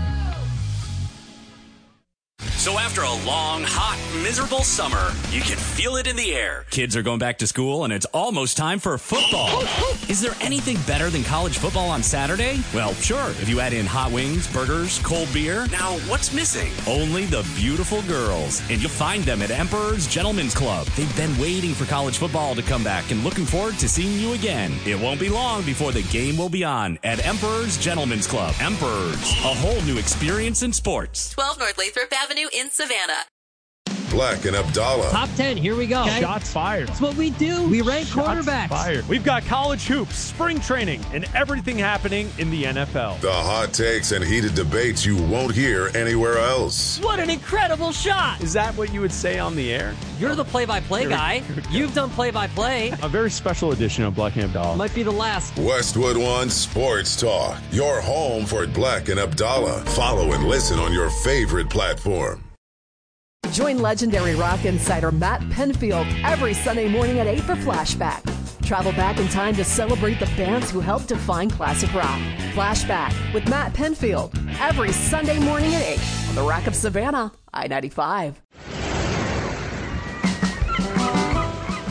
Speaker 25: So after a long, hot, miserable summer, you can feel it in the air. Kids are going back to school, and it's almost time for football. Is there anything better than college football on Saturday? Well, sure, if you add in hot wings, burgers, cold beer. Now, what's missing? Only the beautiful girls. And you'll find them at Emperor's Gentlemen's Club. They've been waiting for college football to come back and looking forward to seeing you again. It won't be long before the game will be on at Emperor's Gentlemen's Club. Emperor's, a whole new experience in sports.
Speaker 3: twelve North Lathrop Avenue in Savannah.
Speaker 17: Black and Abdallah.
Speaker 26: Top ten, here we go.
Speaker 18: Okay. Shots fired.
Speaker 26: That's what we do. We rank
Speaker 18: Shots
Speaker 26: quarterbacks.
Speaker 18: Fired. We've got college hoops, spring training, and everything happening in the N F L.
Speaker 17: The hot takes and heated debates you won't hear anywhere else.
Speaker 26: What an incredible shot.
Speaker 18: Is that what you would say on the air?
Speaker 26: You're the play-by-play
Speaker 18: Here,
Speaker 26: guy.
Speaker 18: here
Speaker 26: You've done play-by-play.
Speaker 18: A very special edition of Black and Abdallah.
Speaker 26: Might be the last.
Speaker 17: Westwood One Sports Talk. Your home for Black and Abdallah. Follow and listen on your favorite platform.
Speaker 8: Join legendary rock insider Matt Penfield every Sunday morning at eight for Flashback. Travel back in time to celebrate the bands who helped define classic rock. Flashback with Matt Penfield every Sunday morning at eight on the Rock of Savannah, I ninety-five.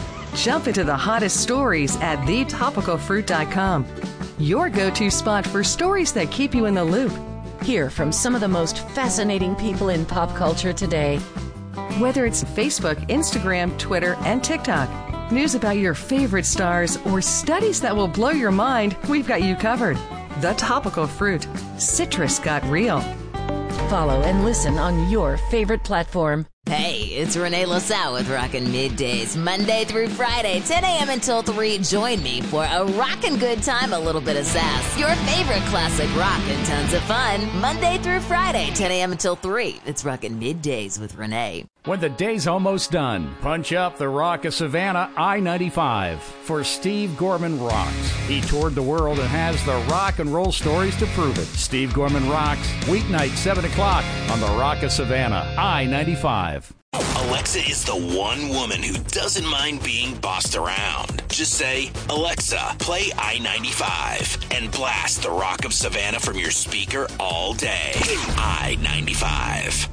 Speaker 16: Jump into the hottest stories at the topical fruit dot com. Your go-to spot for stories that keep you in the loop. Hear from some of the most fascinating people in pop culture today. Whether it's Facebook, Instagram, Twitter, and TikTok, news about your favorite stars, or studies that will blow your mind, we've got you covered. The Topical Fruit. Citrus got real. Follow and listen on your favorite platform.
Speaker 3: Hey, it's Renee LaSalle with Rockin' Middays, Monday through Friday, ten a.m. until three. Join me for a rockin' good time, a little bit of sass. Your favorite classic rock and tons of fun. Monday through Friday, ten a.m. until three. It's Rockin' Middays with Renee.
Speaker 1: When the day's almost done, punch up the Rock of Savannah I ninety-five for Steve Gorman Rocks. He toured the world and has the rock and roll stories to prove it. Steve Gorman Rocks, weeknight, seven o'clock on the Rock of Savannah I ninety-five.
Speaker 9: Alexa is the one woman who doesn't mind being bossed around. Just say, Alexa, play I ninety-five, and blast the Rock of Savannah from your speaker all day. I ninety-five.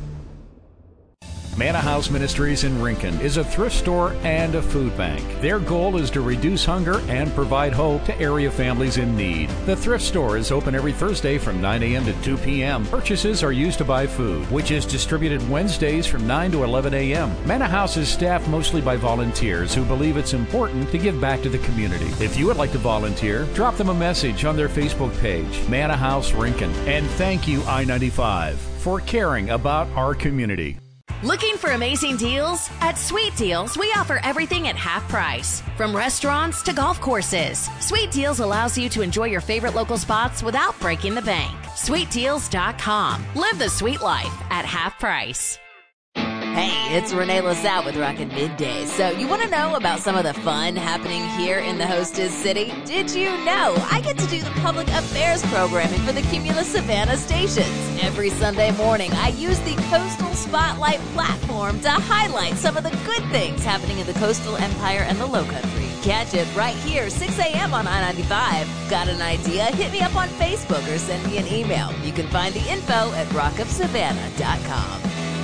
Speaker 1: Manna House Ministries in Rincon is a thrift store and a food bank. Their goal is to reduce hunger and provide hope to area families in need. The thrift store is open every Thursday from nine a.m. to two p.m. Purchases are used to buy food, which is distributed Wednesdays from nine to eleven a.m. Manna House is staffed mostly by volunteers who believe it's important to give back to the community. If you would like to volunteer, drop them a message on their Facebook page, Manna House Rincon. And thank you, I ninety-five, for caring about our community.
Speaker 4: Looking for amazing deals? At Sweet Deals, we offer everything at half price. From restaurants to golf courses, Sweet Deals allows you to enjoy your favorite local spots without breaking the bank. sweet deals dot com. Live the sweet life at half price.
Speaker 3: Hey, it's Renee LaSalle with Rockin' Middays. So you want to know about some of the fun happening here in the hostess city? Did you know I get to do the public affairs programming for the Cumulus Savannah stations? Every Sunday morning, I use the Coastal Spotlight platform to highlight some of the good things happening in the coastal empire and the low country. Catch it right here, six a.m. on I ninety-five. Got an idea? Hit me up on Facebook or send me an email. You can find the info at rock of savannah dot com.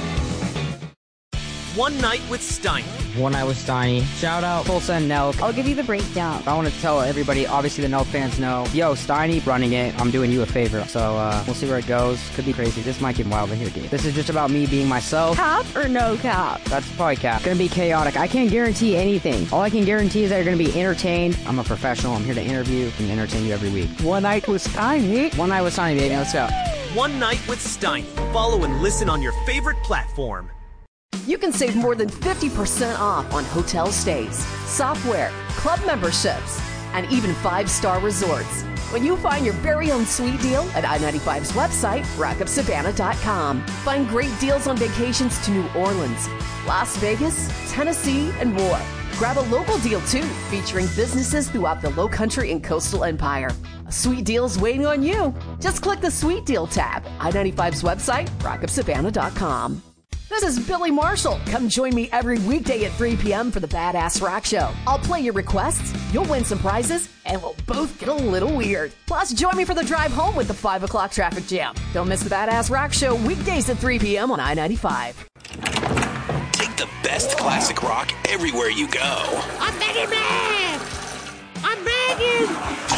Speaker 10: One Night with Steiny.
Speaker 5: One Night with Steiny. Shout out Tulsa and Nelk. I'll give you the breakdown. I want to tell everybody, obviously the Nelk fans know, yo, Steiny running it. I'm doing you a favor. So uh, we'll see where it goes. Could be crazy. This might get wild in here, dude. This is just about me being myself. Cap or no cap? That's probably cap. It's gonna be chaotic. I can't guarantee anything. All I can guarantee is that you're gonna be entertained. I'm a professional. I'm here to interview and entertain you every week. One Night with Steiny. One Night with Steiny, baby. Let's go.
Speaker 10: One Night with Steiny. Follow and listen on your favorite platform.
Speaker 8: You can save more than fifty percent off on hotel stays, software, club memberships, and even five-star resorts when you find your very own sweet deal at I ninety-five's website, rock of savannah dot com. Find great deals on vacations to New Orleans, Las Vegas, Tennessee, and more. Grab a local deal, too, featuring businesses throughout the Low Country and Coastal Empire. A sweet deal's waiting on you. Just click the Sweet Deal tab, I ninety-five's website, rock of savannah dot com. This is Billy Marshall. Come join me every weekday at three p.m. for the Badass Rock Show. I'll play your requests, you'll win some prizes, and we'll both get a little weird. Plus, join me for the drive home with the five o'clock traffic jam. Don't miss the Badass Rock Show weekdays at three p.m. on I ninety-five.
Speaker 9: Take the best classic rock everywhere you go.
Speaker 11: I'm begging, man! I'm begging!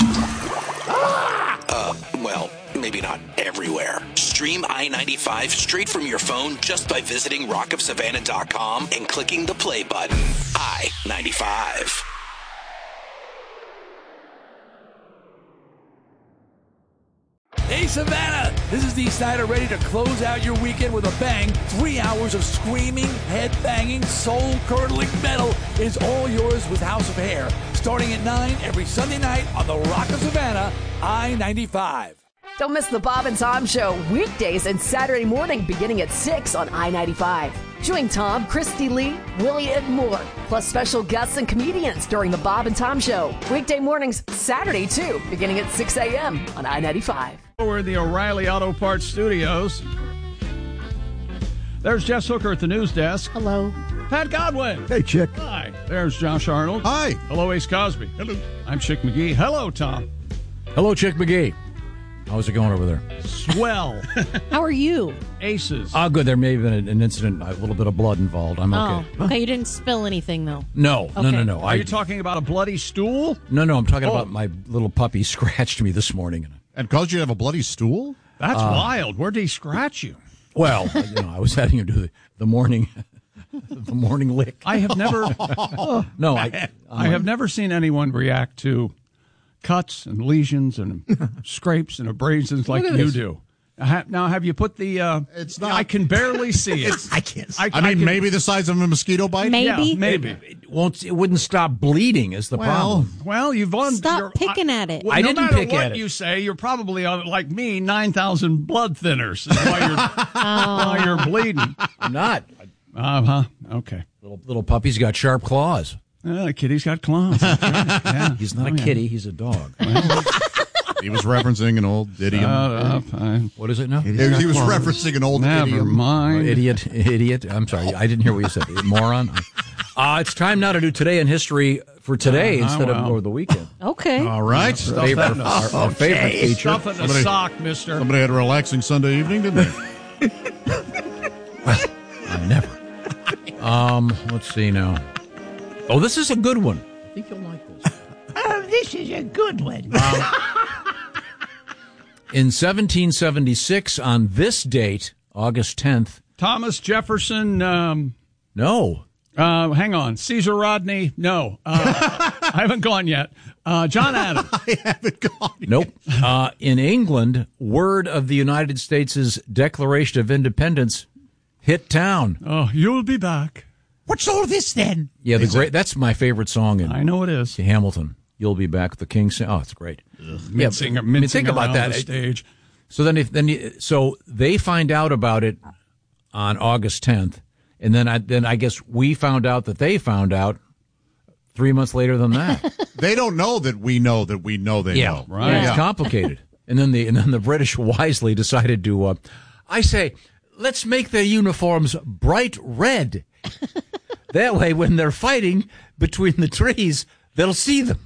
Speaker 9: Ah! Uh, well, maybe not everywhere. Stream I ninety-five straight from your phone just by visiting rock of savannah dot com and clicking the play button. I ninety-five.
Speaker 15: Hey, Savannah! This is Dee Snider ready to close out your weekend with a bang. Three hours of screaming, head-banging, soul-curdling metal is all yours with House of Hair. Starting at nine every Sunday night on the Rock of Savannah, I ninety-five.
Speaker 8: Don't miss the Bob and Tom Show weekdays and Saturday morning beginning at six on I ninety-five. Join Tom, Christy Lee, Willie, and more, plus special guests and comedians during the Bob and Tom Show. Weekday mornings, Saturday too, beginning at six a.m. on I ninety-five.
Speaker 19: We're in the O'Reilly Auto Parts Studios. There's Jess Hooker at the news desk.
Speaker 13: Hello.
Speaker 19: Pat Godwin.
Speaker 2: Hey, Chick.
Speaker 19: Hi. There's Josh Arnold.
Speaker 21: Hi.
Speaker 19: Hello, Ace Cosby.
Speaker 21: Hello.
Speaker 19: I'm Chick McGee. Hello, Tom.
Speaker 20: Hello, Chick McGee. How's it going over there?
Speaker 19: Swell.
Speaker 13: How are you?
Speaker 19: Aces.
Speaker 20: Oh, good. There may have been an, an incident, a little bit of blood involved. I'm okay.
Speaker 13: Oh, okay. You didn't spill anything, though.
Speaker 20: No, no,
Speaker 13: Okay.
Speaker 20: no, no.
Speaker 19: Are you talking about a bloody stool?
Speaker 20: No, no. I'm talking
Speaker 19: Oh.
Speaker 20: about my little puppy scratched me this morning.
Speaker 21: And caused you to have a bloody stool?
Speaker 19: That's
Speaker 20: Uh,
Speaker 19: wild. Where did he scratch you?
Speaker 20: Well, you know, I was having him do the, the morning, the morning lick.
Speaker 19: I have never.
Speaker 20: No, I,
Speaker 19: I have never seen anyone react to cuts and lesions and scrapes and abrasions like
Speaker 20: Look at
Speaker 19: you
Speaker 20: this.
Speaker 19: do. Ha- Now, have you put the? Uh,
Speaker 21: It's
Speaker 19: not. I can barely see it.
Speaker 21: I can't.
Speaker 19: I,
Speaker 21: I mean,
Speaker 19: can-
Speaker 21: maybe the size of a mosquito bite?
Speaker 13: Maybe.
Speaker 19: Yeah, maybe.
Speaker 20: It won't. It wouldn't stop bleeding. Is the
Speaker 19: Well,
Speaker 20: problem?
Speaker 19: well, you've on.
Speaker 13: Stop
Speaker 19: you're-
Speaker 13: picking at it.
Speaker 19: Well,
Speaker 20: I
Speaker 19: no
Speaker 20: didn't
Speaker 19: matter
Speaker 20: pick
Speaker 19: what
Speaker 20: at it.
Speaker 19: you say, you're probably on, like me, nine thousand blood thinners is why you're, why you're bleeding.
Speaker 20: I'm not.
Speaker 19: Uh huh. Okay.
Speaker 20: Little little puppy's got sharp claws.
Speaker 19: Uh, the kitty's got claws. That's right. Yeah.
Speaker 20: He's not
Speaker 19: Oh,
Speaker 20: a
Speaker 19: yeah.
Speaker 20: kitty. He's a dog.
Speaker 21: He was referencing an old idiom.
Speaker 19: Shut up. I-
Speaker 20: What is it now?
Speaker 21: he, he was referencing an old
Speaker 19: Never
Speaker 21: idiom.
Speaker 19: mind.
Speaker 20: Idiot, idiot. I'm sorry. I didn't hear what you said. Moron. Uh, it's time now to do Today in History for today
Speaker 19: Uh,
Speaker 20: instead
Speaker 19: well.
Speaker 20: of over the weekend.
Speaker 13: Okay.
Speaker 21: All right.
Speaker 20: Our
Speaker 19: Stuff
Speaker 20: favorite,
Speaker 19: that in a-
Speaker 20: our, our favorite
Speaker 19: Okay.
Speaker 20: feature.
Speaker 19: Stuff it in a
Speaker 21: Somebody-
Speaker 19: sock, mister.
Speaker 21: Somebody had a relaxing Sunday evening, didn't they?
Speaker 20: Uh, never. Um, let's see now. Oh, this is a good one. I think you'll like this.
Speaker 11: Oh, this is a good one.
Speaker 20: In seventeen seventy-six, on this date, August tenth.
Speaker 19: Thomas Jefferson. Um,
Speaker 20: No.
Speaker 19: uh, hang on. Caesar Rodney. No. Uh, I haven't gone yet. Uh, John Adams.
Speaker 21: I haven't gone.
Speaker 20: Nope. Uh, in England, word of the United States' Declaration of Independence hit town.
Speaker 19: Oh, you'll be back.
Speaker 11: What's all this then?
Speaker 20: Yeah, the
Speaker 21: Is
Speaker 20: great.
Speaker 21: it?
Speaker 20: That's my favorite song in
Speaker 19: I know it is.
Speaker 20: Hamilton. You'll be back. The King sing. Oh, it's great.
Speaker 19: Mincing,
Speaker 20: I mean,
Speaker 19: mincing
Speaker 20: think about
Speaker 19: around
Speaker 20: that.
Speaker 19: the stage.
Speaker 20: So then, if then, you, so they find out about it on August tenth, and then I then I guess we found out that they found out three months later than that.
Speaker 21: They don't know that we know that we know they
Speaker 20: yeah,
Speaker 21: know.
Speaker 19: right.
Speaker 20: It's
Speaker 21: Yeah.
Speaker 20: complicated. And then the and then the British wisely decided to. Uh, I say, let's make their uniforms bright red. That way, when they're fighting between the trees, they'll see them.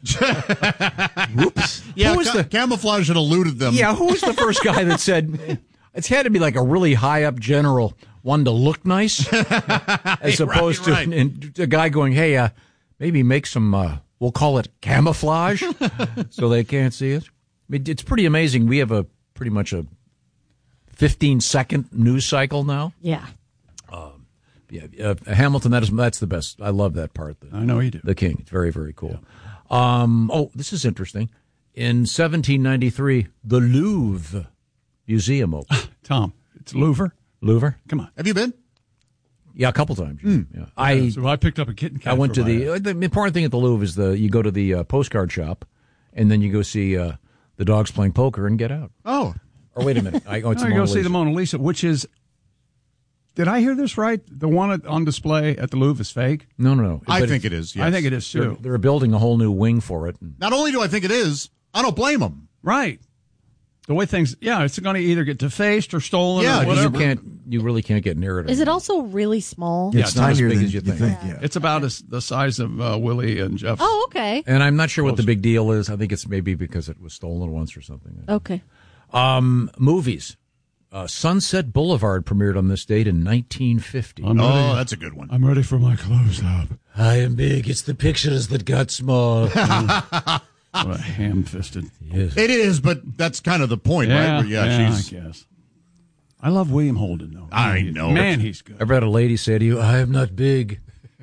Speaker 21: Whoops. Yeah,
Speaker 20: Who was
Speaker 21: ca-
Speaker 20: the-
Speaker 21: camouflage had eluded them.
Speaker 20: Yeah, who was the first guy that said it's had to be like a really high up general, one to look nice, as opposed
Speaker 21: right, right.
Speaker 20: to an- a guy going, "Hey, uh, maybe make some. Uh, we'll call it camouflage, so they can't see it." I mean, it's pretty amazing. We have a pretty much a fifteen second news cycle now.
Speaker 13: Yeah.
Speaker 20: Yeah, uh, Hamilton. That is that's the best. I love that part. The,
Speaker 19: I know you do.
Speaker 20: The King. It's very very cool. Um, oh, this is interesting. In seventeen ninety-three, the Louvre Museum opened.
Speaker 19: Tom, it's Louvre.
Speaker 20: Louvre?
Speaker 19: Come on.
Speaker 21: Have you been?
Speaker 20: Yeah, a couple times.
Speaker 21: Hmm.
Speaker 20: Yeah. I
Speaker 19: So I picked up a kitten cat.
Speaker 20: I went
Speaker 19: for
Speaker 20: to
Speaker 19: my-
Speaker 20: the uh, the important thing at the Louvre is the you go to the uh, postcard shop, and then you go see uh, the dogs playing poker and get out.
Speaker 21: Oh.
Speaker 20: Or wait a minute, I oh, it's
Speaker 19: I
Speaker 20: the
Speaker 19: go
Speaker 20: Mona
Speaker 19: see
Speaker 20: Lisa.
Speaker 19: the Mona Lisa, which is. Did I hear this right? The one on display at the Louvre is fake?
Speaker 20: No, no, no.
Speaker 21: I
Speaker 20: But
Speaker 21: think it is. Yes.
Speaker 19: I think it is
Speaker 20: They're,
Speaker 19: too.
Speaker 20: they're building a whole new wing for it.
Speaker 21: Not only do I think it is, I don't blame them.
Speaker 19: Right. The way things, yeah, it's going to either get defaced or stolen
Speaker 21: Yeah,
Speaker 19: or
Speaker 20: Because
Speaker 19: whatever.
Speaker 20: you can't, you really can't get near it.
Speaker 13: Is it also really small?
Speaker 19: Yeah,
Speaker 2: It's
Speaker 19: it's not as
Speaker 2: tinier
Speaker 20: big
Speaker 2: than
Speaker 20: as you
Speaker 2: you
Speaker 20: think.
Speaker 2: think. Yeah.
Speaker 19: It's about as, the size of uh, Willie and Jeff.
Speaker 13: Oh, okay.
Speaker 20: And I'm not sure what the big deal is. I think it's maybe because it was stolen once or something.
Speaker 13: Okay.
Speaker 20: Um, movies. Uh, Sunset Boulevard premiered on this date in nineteen fifty.
Speaker 19: I'm ready.
Speaker 21: Oh, that's a good one.
Speaker 19: I'm ready for my close-up.
Speaker 20: I am big. It's the pictures that got small.
Speaker 19: What a ham-fisted.
Speaker 20: Yes.
Speaker 21: It is, but that's kind of the point,
Speaker 19: Yeah,
Speaker 21: right? Where,
Speaker 19: yeah,
Speaker 21: she's.
Speaker 19: I guess. I love William Holden, though.
Speaker 21: I know.
Speaker 19: Man, he's good.
Speaker 20: Ever had a lady say to you, I am not big.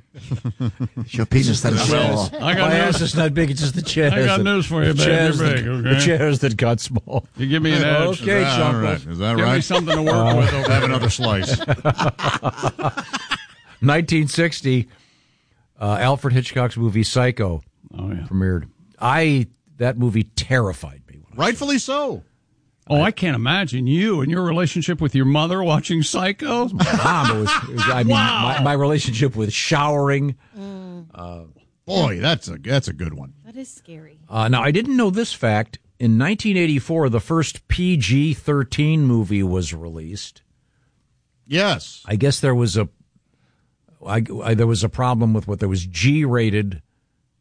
Speaker 2: Your penis that is small.
Speaker 19: I got
Speaker 20: My
Speaker 19: news.
Speaker 20: ass is not big. It's just the chairs.
Speaker 19: I got
Speaker 20: that-
Speaker 19: news for you,
Speaker 20: the
Speaker 19: babe.
Speaker 20: chairs
Speaker 19: You're
Speaker 20: that-
Speaker 19: big, okay?
Speaker 20: The chairs that got small.
Speaker 19: You give me an edge.
Speaker 20: Okay,
Speaker 21: Is that
Speaker 20: Chuckles.
Speaker 21: all right? Is that
Speaker 19: Give me
Speaker 21: right?
Speaker 19: something to work with. Over
Speaker 21: Have another slice.
Speaker 20: nineteen sixty, uh, Alfred Hitchcock's movie Psycho
Speaker 19: Oh, yeah.
Speaker 20: premiered. I that movie terrified me. When I
Speaker 21: Rightfully so.
Speaker 19: Oh, I can't imagine you and your relationship with your mother watching Psycho.
Speaker 20: Mom, it was, it was, I mean,
Speaker 19: Wow.
Speaker 20: my, my relationship with showering.
Speaker 21: Boy, that's a that's a good one.
Speaker 13: That is scary.
Speaker 20: Uh, now, I didn't know this fact. In nineteen eighty-four, the first P G thirteen movie was released.
Speaker 21: Yes.
Speaker 20: I guess there was a, I, I, there was a problem with what there was G-rated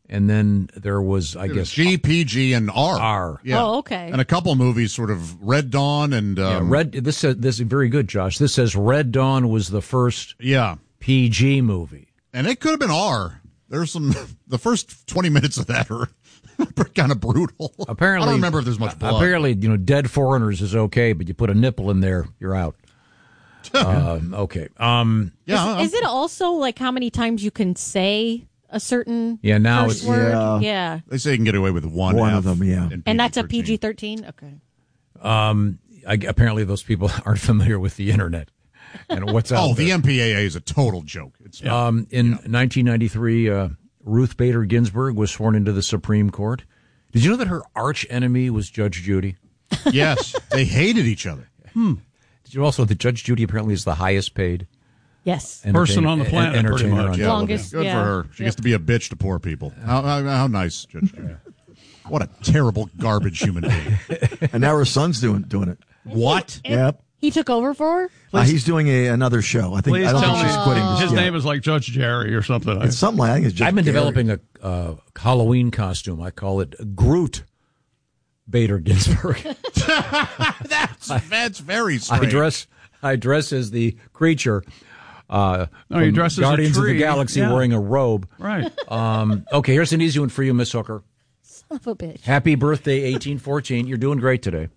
Speaker 20: And then there was, I
Speaker 21: It was
Speaker 20: guess,
Speaker 21: G, P G, and R.
Speaker 20: R.
Speaker 21: Yeah.
Speaker 13: Oh, okay.
Speaker 21: And a couple movies, sort of Red Dawn and um,
Speaker 20: Yeah, Red. This says this is very good, Josh. This says Red Dawn was the first
Speaker 21: yeah
Speaker 20: P G movie,
Speaker 21: and it could have been R. There's some. The first twenty minutes of that are kind of brutal.
Speaker 20: Apparently,
Speaker 21: I don't remember if there's much blood.
Speaker 20: Apparently, you know, dead foreigners is okay, but you put a nipple in there, you're out. uh, okay. Um,
Speaker 21: yeah.
Speaker 13: Is, is it also like how many times you can say a certain
Speaker 20: Yeah, now
Speaker 13: first
Speaker 20: it's-
Speaker 13: word?
Speaker 21: Yeah.
Speaker 13: Yeah.
Speaker 21: They say you can get away with one.
Speaker 2: One
Speaker 21: F
Speaker 2: of them, yeah.
Speaker 21: in
Speaker 13: And that's a
Speaker 21: P G
Speaker 13: P G thirteen? Okay.
Speaker 20: Um, I, apparently, those people aren't familiar with the internet and what's out
Speaker 21: Oh,
Speaker 20: there.
Speaker 21: the M P A A is a total joke. It's
Speaker 20: Um, in nineteen ninety-three, uh, Ruth Bader Ginsburg was sworn into the Supreme Court. Did you know that her arch enemy was Judge Judy?
Speaker 21: Yes, they hated each other.
Speaker 20: Hmm. Did you also that Judge Judy apparently is the highest paid
Speaker 13: Yes.
Speaker 19: Person on the
Speaker 20: en-
Speaker 19: planet, pretty
Speaker 20: entertainer
Speaker 19: much.
Speaker 20: on
Speaker 21: Yeah,
Speaker 13: Longest,
Speaker 21: good
Speaker 13: yeah.
Speaker 21: for her. She
Speaker 13: Yep.
Speaker 21: gets to be a bitch to poor people. How, how, how nice, Judge Judy. What a terrible garbage human being.
Speaker 2: And now her son's doing doing it.
Speaker 21: What?
Speaker 2: Yep.
Speaker 13: He took over for her?
Speaker 2: Uh, he's doing a, another show. I think
Speaker 19: Please
Speaker 2: I don't
Speaker 19: tell
Speaker 2: think
Speaker 19: me
Speaker 2: she's quitting. just
Speaker 19: his
Speaker 2: yet.
Speaker 19: name is like Judge Jerry or something.
Speaker 2: It's something like I think it's just
Speaker 20: I've been
Speaker 2: Gary.
Speaker 20: developing a uh, Halloween costume. I call it Groot Bader Ginsburg.
Speaker 21: that's that's very
Speaker 20: I
Speaker 21: strange.
Speaker 20: dress I dress as the creature. Uh,
Speaker 19: No, you
Speaker 20: from
Speaker 19: dress as a
Speaker 20: Guardians of the
Speaker 19: tree.
Speaker 20: Galaxy
Speaker 19: Yeah.
Speaker 20: wearing a robe.
Speaker 19: Right.
Speaker 20: Um, okay, here's an easy one for you, Miss Hooker.
Speaker 13: Son of a bitch.
Speaker 20: Happy birthday, eighteen fourteen. You're doing great today.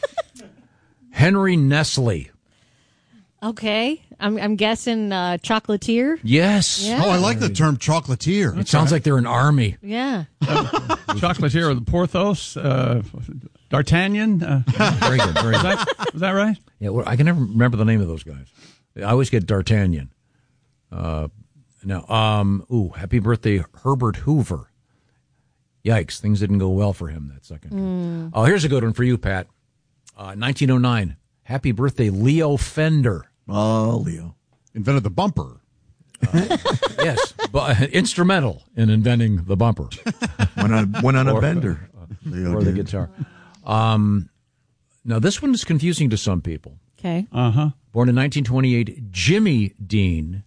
Speaker 20: Henry Nestle.
Speaker 13: Okay. I'm, I'm guessing uh, chocolatier.
Speaker 20: Yes.
Speaker 13: Yeah.
Speaker 21: Oh, I like the term chocolatier.
Speaker 20: It sounds like they're an army.
Speaker 13: Yeah.
Speaker 19: Chocolatier of the Porthos, uh, D'Artagnan. Uh,
Speaker 20: Very good. Very
Speaker 19: is,
Speaker 20: good.
Speaker 19: that, is that right?
Speaker 20: Yeah, well, I can never remember the name of those guys. I always get D'Artagnan. Uh, now, um, ooh, happy birthday, Herbert Hoover. Yikes, things didn't go well for him that second.
Speaker 13: Mm.
Speaker 20: Oh, here's a good one for you, Pat. Uh, nineteen oh nine. Happy birthday, Leo Fender.
Speaker 2: Oh, Leo.
Speaker 21: Invented the bumper.
Speaker 20: Uh, yes, but uh, instrumental in inventing the bumper.
Speaker 2: Went on, went on a
Speaker 20: Or-
Speaker 2: bender.
Speaker 20: uh,
Speaker 2: Leo
Speaker 20: or the
Speaker 2: did.
Speaker 20: guitar. Um, now, this one is confusing to some people.
Speaker 13: Okay.
Speaker 19: Uh huh.
Speaker 20: Born in nineteen twenty-eight, Jimmy Dean.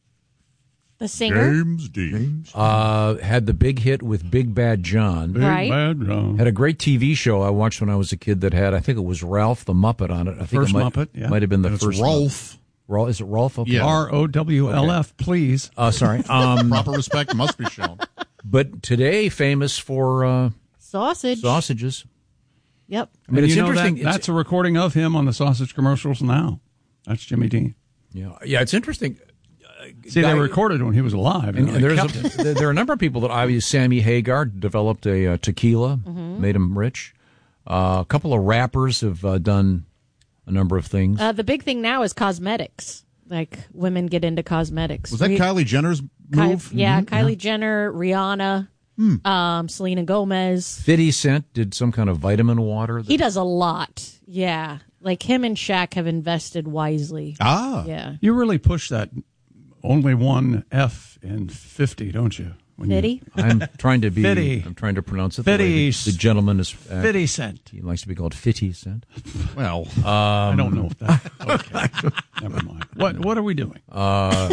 Speaker 13: The singer.
Speaker 21: James Dean.
Speaker 20: Uh, had the big hit with Big Bad John.
Speaker 19: Big
Speaker 13: Right.
Speaker 19: Bad John.
Speaker 20: Had a great T V show I watched when I was a kid that had, I think it was Ralph the Muppet on it. I think
Speaker 19: First
Speaker 20: it might,
Speaker 19: Muppet, yeah.
Speaker 20: might have been the
Speaker 21: And it's
Speaker 20: first
Speaker 21: Rolf.
Speaker 20: Rolf. Is it Rolf? Okay.
Speaker 21: Yeah.
Speaker 19: R O W L F, please.
Speaker 20: Uh, sorry. Um,
Speaker 21: Proper respect must be shown.
Speaker 20: but today famous for uh,
Speaker 13: Sausage.
Speaker 20: sausages.
Speaker 13: Yep.
Speaker 20: I mean,
Speaker 19: And
Speaker 20: it's
Speaker 19: you know
Speaker 20: interesting.
Speaker 19: That,
Speaker 20: it's-
Speaker 19: that's a recording of him on the sausage commercials now. That's Jimmy Dean.
Speaker 20: yeah, yeah, it's interesting.
Speaker 19: See,
Speaker 20: Guy-
Speaker 19: they recorded when he was alive.
Speaker 20: And,
Speaker 19: And,
Speaker 20: and
Speaker 19: they
Speaker 20: there's
Speaker 19: kept
Speaker 20: a,
Speaker 19: it.
Speaker 20: there there are a number of people that obviously Sammy Hagar developed a uh, tequila,
Speaker 13: Mm-hmm.
Speaker 20: made him rich. Uh, a couple of rappers have uh, done a number of things.
Speaker 13: Uh, the big thing now is cosmetics. Like women get into cosmetics.
Speaker 21: Was that
Speaker 13: Re-
Speaker 21: Kylie Jenner's
Speaker 13: Ky-
Speaker 21: move?
Speaker 13: yeah,
Speaker 20: Mm-hmm.
Speaker 13: Kylie Jenner, Rihanna, um, Selena Gomez.
Speaker 20: fifty Cent did some kind of vitamin water. That,
Speaker 13: He does a lot. Yeah. Like him and Shaq have invested wisely.
Speaker 21: Ah.
Speaker 13: Yeah.
Speaker 19: You really push that only one F in fifty, don't you? When you-
Speaker 13: Fitty?
Speaker 20: I'm trying to be.
Speaker 19: Fifty.
Speaker 20: I'm trying to pronounce it. The, way
Speaker 19: Fifty.
Speaker 20: the, the gentleman is. Uh,
Speaker 19: fifty Cent.
Speaker 20: He likes to be called fifty Cent.
Speaker 21: Well,
Speaker 20: Um,
Speaker 19: I don't know if that. Okay. Never mind. What What are we doing?
Speaker 20: Uh,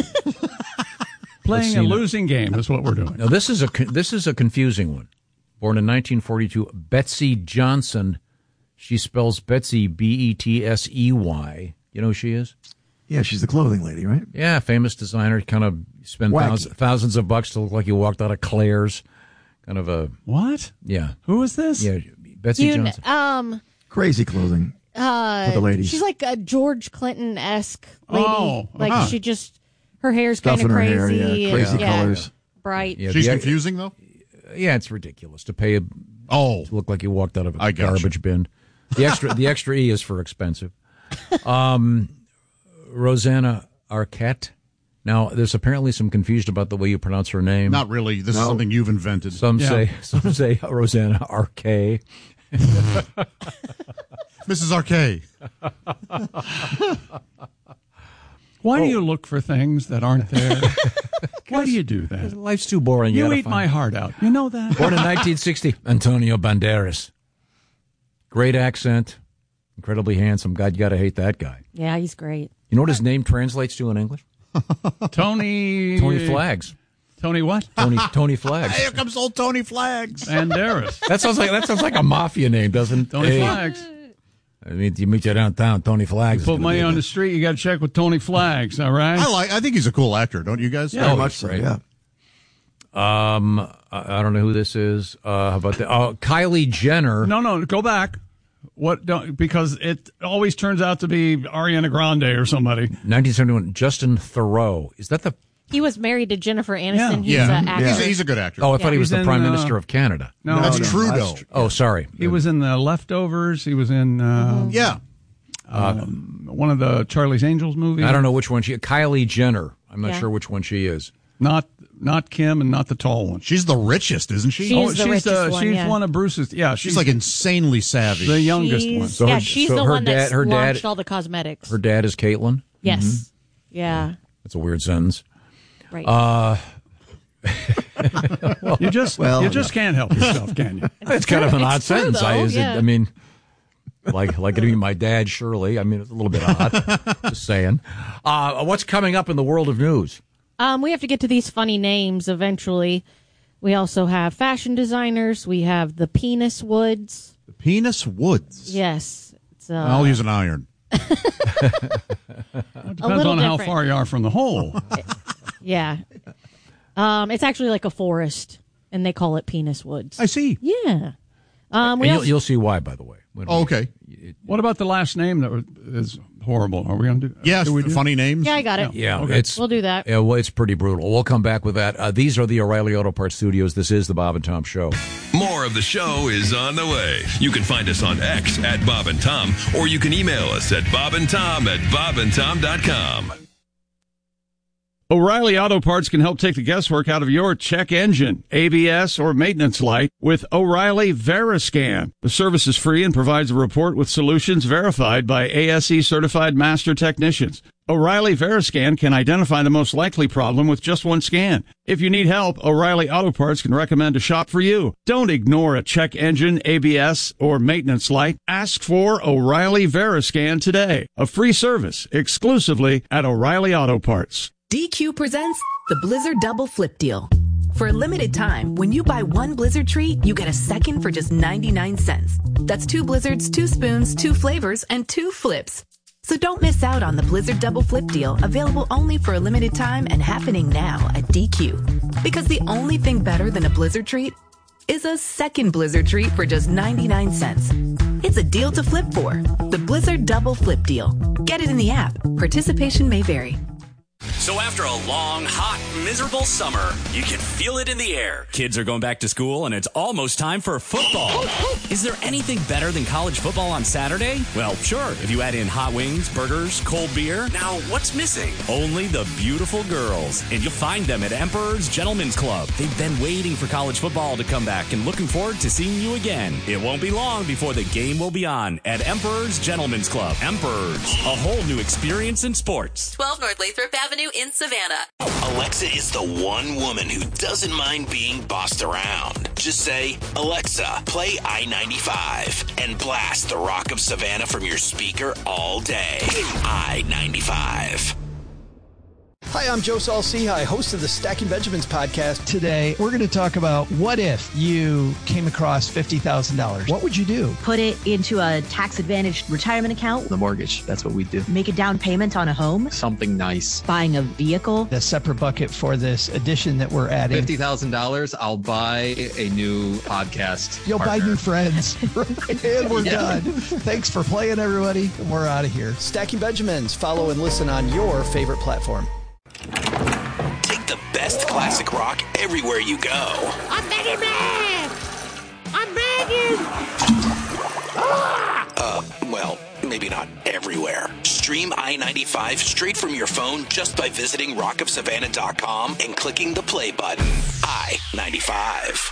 Speaker 19: Playing
Speaker 20: see
Speaker 19: a
Speaker 20: now.
Speaker 19: losing game is what we're doing.
Speaker 20: now this is a con- this is a confusing one. Born in nineteen forty-two, Betsy Johnson. She spells Betsy B E T S E Y. You know who she is?
Speaker 2: Yeah, she's the clothing lady, right?
Speaker 20: Yeah, famous designer. Kind of spent
Speaker 2: Wacky.
Speaker 20: thousands, thousands of bucks to look like you walked out of Claire's. Kind of a
Speaker 19: What?
Speaker 20: yeah.
Speaker 19: Who is this?
Speaker 20: Yeah, Betsy
Speaker 13: You kn-
Speaker 20: Johnson.
Speaker 13: um,
Speaker 2: Crazy clothing
Speaker 13: uh,
Speaker 2: for the ladies.
Speaker 13: she's like a George Clinton esque lady.
Speaker 19: Oh,
Speaker 13: like
Speaker 19: uh-huh.
Speaker 13: she just her hair's
Speaker 2: Stuff
Speaker 13: kind of
Speaker 2: in her
Speaker 13: crazy.
Speaker 2: hair, yeah,
Speaker 13: and-
Speaker 2: crazy
Speaker 13: yeah,
Speaker 2: colors.
Speaker 13: bright.
Speaker 20: Yeah,
Speaker 21: she's
Speaker 20: the-
Speaker 21: confusing though.
Speaker 20: Yeah, it's ridiculous to pay a
Speaker 21: Oh,
Speaker 20: to look like you walked out of a
Speaker 21: I gotcha.
Speaker 20: garbage bin. The extra the extra E is for expensive. Um, Rosanna Arquette. Now, there's apparently some confusion about the way you pronounce her name.
Speaker 21: not really. This is
Speaker 2: No.
Speaker 21: something you've invented.
Speaker 20: Some
Speaker 19: Yeah.
Speaker 20: say some say Rosanna Arquette.
Speaker 21: Missus Arquet.
Speaker 19: Why
Speaker 20: Oh.
Speaker 19: do you look for things that aren't there? Why do you do that?
Speaker 20: Life's too boring.
Speaker 19: You
Speaker 20: gotta
Speaker 19: eat
Speaker 20: find-
Speaker 19: my heart out. You know that?
Speaker 20: Born in nineteen sixty, Antonio Banderas. Great accent, incredibly handsome. God, you got to hate that guy.
Speaker 13: Yeah, he's great.
Speaker 20: You know what his name translates to in English?
Speaker 19: Tony.
Speaker 20: Tony Flags.
Speaker 19: Tony what?
Speaker 20: Tony Tony Flags.
Speaker 21: Here comes old Tony Flags.
Speaker 19: Banderas.
Speaker 20: That sounds like that sounds like a mafia name, doesn't it?
Speaker 19: Tony
Speaker 20: Hey,
Speaker 19: Flags.
Speaker 20: I mean, you meet you downtown, Tony Flags. is
Speaker 19: Put
Speaker 20: gonna
Speaker 19: money
Speaker 20: be
Speaker 19: on
Speaker 20: there.
Speaker 19: the street, you got to check with Tony Flags, all right?
Speaker 21: I like. I think he's a cool actor, don't you guys?
Speaker 19: Yeah,
Speaker 2: Very
Speaker 19: oh,
Speaker 2: much so,
Speaker 20: great.
Speaker 2: yeah.
Speaker 20: Um, I I don't know who this is. Uh, how about that? Oh, Kylie Jenner.
Speaker 19: No, no, go back. What? Don't, because it always turns out to be Ariana Grande or somebody.
Speaker 20: nineteen seventy-one. Justin Theroux. Is that the?
Speaker 13: He was married to Jennifer Aniston. He's
Speaker 21: Yeah.
Speaker 13: an actor.
Speaker 21: He's, a, he's a good actor.
Speaker 20: Oh, I thought he was
Speaker 19: He's
Speaker 20: the
Speaker 19: in,
Speaker 20: Prime
Speaker 19: uh,
Speaker 20: Minister of Canada.
Speaker 19: No,
Speaker 21: That's
Speaker 19: no,
Speaker 21: Trudeau.
Speaker 19: that's tr-
Speaker 20: Oh, sorry.
Speaker 19: He was in The Leftovers. He was in uh,
Speaker 21: Yeah.
Speaker 19: um, one of the Charlie's Angels movies.
Speaker 20: I don't know which one she. Kylie Jenner. I'm not
Speaker 13: Yeah.
Speaker 20: sure which one she is.
Speaker 19: Not not Kim and not the tall one.
Speaker 21: She's the richest, isn't she?
Speaker 13: She
Speaker 19: oh,
Speaker 13: is the
Speaker 19: she's
Speaker 13: richest one,
Speaker 19: she's
Speaker 13: yeah.
Speaker 19: one of Bruce's. Yeah,
Speaker 21: She's like insanely savvy.
Speaker 19: the youngest
Speaker 13: She's-
Speaker 19: one.
Speaker 20: So
Speaker 13: yeah,
Speaker 20: her-
Speaker 13: she's
Speaker 20: so
Speaker 13: the
Speaker 20: her
Speaker 13: one
Speaker 20: dad-
Speaker 13: that's
Speaker 20: her dad-
Speaker 13: launched all the cosmetics.
Speaker 20: Her dad is Caitlyn.
Speaker 13: yes. Yeah.
Speaker 20: That's a weird sentence.
Speaker 13: Right.
Speaker 20: Uh,
Speaker 19: You just
Speaker 2: Well,
Speaker 19: you just can't help yourself, can you?
Speaker 20: it's kind of an
Speaker 13: It's
Speaker 20: odd
Speaker 13: true,
Speaker 20: sentence. I,
Speaker 13: though,
Speaker 20: is it,
Speaker 13: yeah.
Speaker 20: I mean, like like it being my dad, Shirley. I mean, it's a little bit odd. Just saying. Uh, what's coming up in the world of news?
Speaker 13: Um, we have to get to these funny names eventually. We also have fashion designers. We have the Penis Woods.
Speaker 21: The Penis Woods.
Speaker 13: Yes. It's, uh,
Speaker 21: I'll use an iron.
Speaker 19: It depends
Speaker 13: little
Speaker 19: on how
Speaker 13: different.
Speaker 19: far you are from the hole.
Speaker 13: Yeah. Um, it's actually like a forest, and they call it Penis Woods.
Speaker 21: I see.
Speaker 13: Yeah. Um, we
Speaker 20: And you'll,
Speaker 13: also,
Speaker 20: you'll see why, by the way. When
Speaker 21: Oh,
Speaker 20: we-
Speaker 21: okay.
Speaker 19: What about the last name that was, is horrible? Are we going to do?
Speaker 21: Yeah,
Speaker 19: do we do?
Speaker 21: funny names.
Speaker 13: yeah, I got it.
Speaker 20: Yeah,
Speaker 19: Okay.
Speaker 20: it's
Speaker 13: We'll do that.
Speaker 20: Yeah, well, it's pretty brutal. We'll come back with that. Uh, these are the O'Reilly Auto Parts Studios. This is the Bob and Tom Show.
Speaker 6: More of the show is on the way. You can find us on X at Bob and Tom, or you can email us at Bob and Tom at bob and tom dot com.
Speaker 19: O'Reilly Auto Parts can help take the guesswork out of your check engine, A B S, or maintenance light with O'Reilly Veriscan. The service is free and provides a report with solutions verified by A S E certified master technicians. O'Reilly Veriscan can identify the most likely problem with just one scan. If you need help, O'Reilly Auto Parts can recommend a shop for you. Don't ignore a check engine, A B S, or maintenance light. Ask for O'Reilly Veriscan today. A free service exclusively at O'Reilly Auto Parts.
Speaker 7: D Q presents the Blizzard Double Flip Deal. For a limited time, when you buy one Blizzard treat, you get a second for just ninety-nine cents. That's two Blizzards, two spoons, two flavors, and two flips. So don't miss out on the Blizzard Double Flip Deal, available only for a limited time and happening now at D Q. Because the only thing better than a Blizzard treat is a second Blizzard treat for just ninety-nine cents. It's a deal to flip for. The Blizzard Double Flip Deal. Get it in the app. Participation may vary.
Speaker 25: So after a long, hot, miserable summer, you can feel it in the air. Kids are going back to school, and it's almost time for football. Is there anything better than college football on Saturday? Well, sure, if you add in hot wings, burgers, cold beer. Now, what's missing? Only the beautiful girls. And you'll find them at Emperor's Gentlemen's Club. They've been waiting for college football to come back and looking forward to seeing you again. It won't be long before the game will be on at Emperor's Gentlemen's Club. Emperor's, a whole new experience in sports.
Speaker 3: twelve North Lathrop Avenue in Savannah.
Speaker 9: Alexa is the one woman who doesn't mind being bossed around. Just say, Alexa, play I ninety-five and blast the Rock of Savannah from your speaker all day. I ninety-five.
Speaker 12: Hi, I'm Joe Saul-Sehy, host of the Stacking Benjamins podcast. Today, we're going to talk about what if you came across fifty thousand dollars. What would you do?
Speaker 14: Put it into a tax-advantaged retirement account.
Speaker 12: The mortgage. That's what we do.
Speaker 14: Make a down payment on a home.
Speaker 12: Something nice.
Speaker 14: Buying a vehicle.
Speaker 12: A separate bucket for this addition that we're adding.
Speaker 22: fifty thousand dollars, I'll buy a new podcast.
Speaker 12: You'll
Speaker 22: partner.
Speaker 12: buy new friends. And we're
Speaker 22: Yeah.
Speaker 12: done. Thanks for playing, everybody. And we're out of here. Stacking Benjamins. Follow and listen on your favorite platform.
Speaker 9: Take the best classic rock everywhere you go.
Speaker 11: I'm Maggie Man! I'm Maggie!
Speaker 9: Uh, well, maybe not everywhere. Stream I ninety-five straight from your phone just by visiting rock of savannah dot com and clicking the play button. I ninety-five.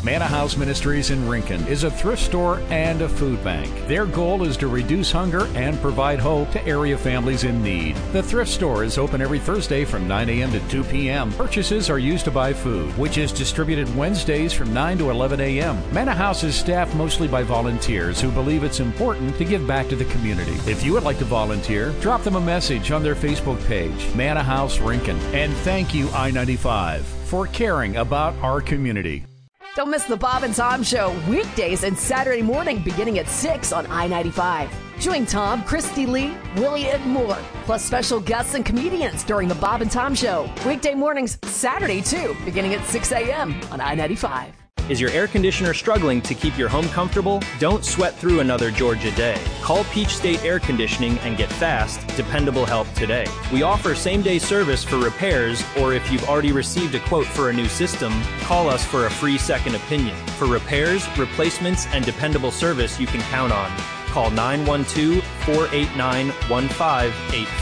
Speaker 1: Manna House Ministries in Rincon is a thrift store and a food bank. Their goal is to reduce hunger and provide hope to area families in need. The thrift store is open every Thursday from nine a.m. to two p.m. Purchases are used to buy food, which is distributed Wednesdays from nine to eleven a.m. Manna House is staffed mostly by volunteers who believe it's important to give back to the community. If you would like to volunteer, drop them a message on their Facebook page, Manna House Rincon. And thank you, I ninety-five, for caring about our community.
Speaker 8: Don't miss the Bob and Tom Show weekdays and Saturday morning beginning at six on I ninety-five. Join Tom, Christy Lee, Willie, and more, plus special guests and comedians during the Bob and Tom Show. Weekday mornings, Saturday too, beginning at six a.m. on I ninety-five.
Speaker 16: Is your air conditioner struggling to keep your home comfortable? Don't sweat through another Georgia day. Call Peach State Air Conditioning and get fast, dependable help today. We offer same-day service for repairs, or if you've already received a quote for a new system, call us for a free second opinion. For repairs, replacements, and dependable service you can count on. Call nine one two, four eight nine, one five eight four.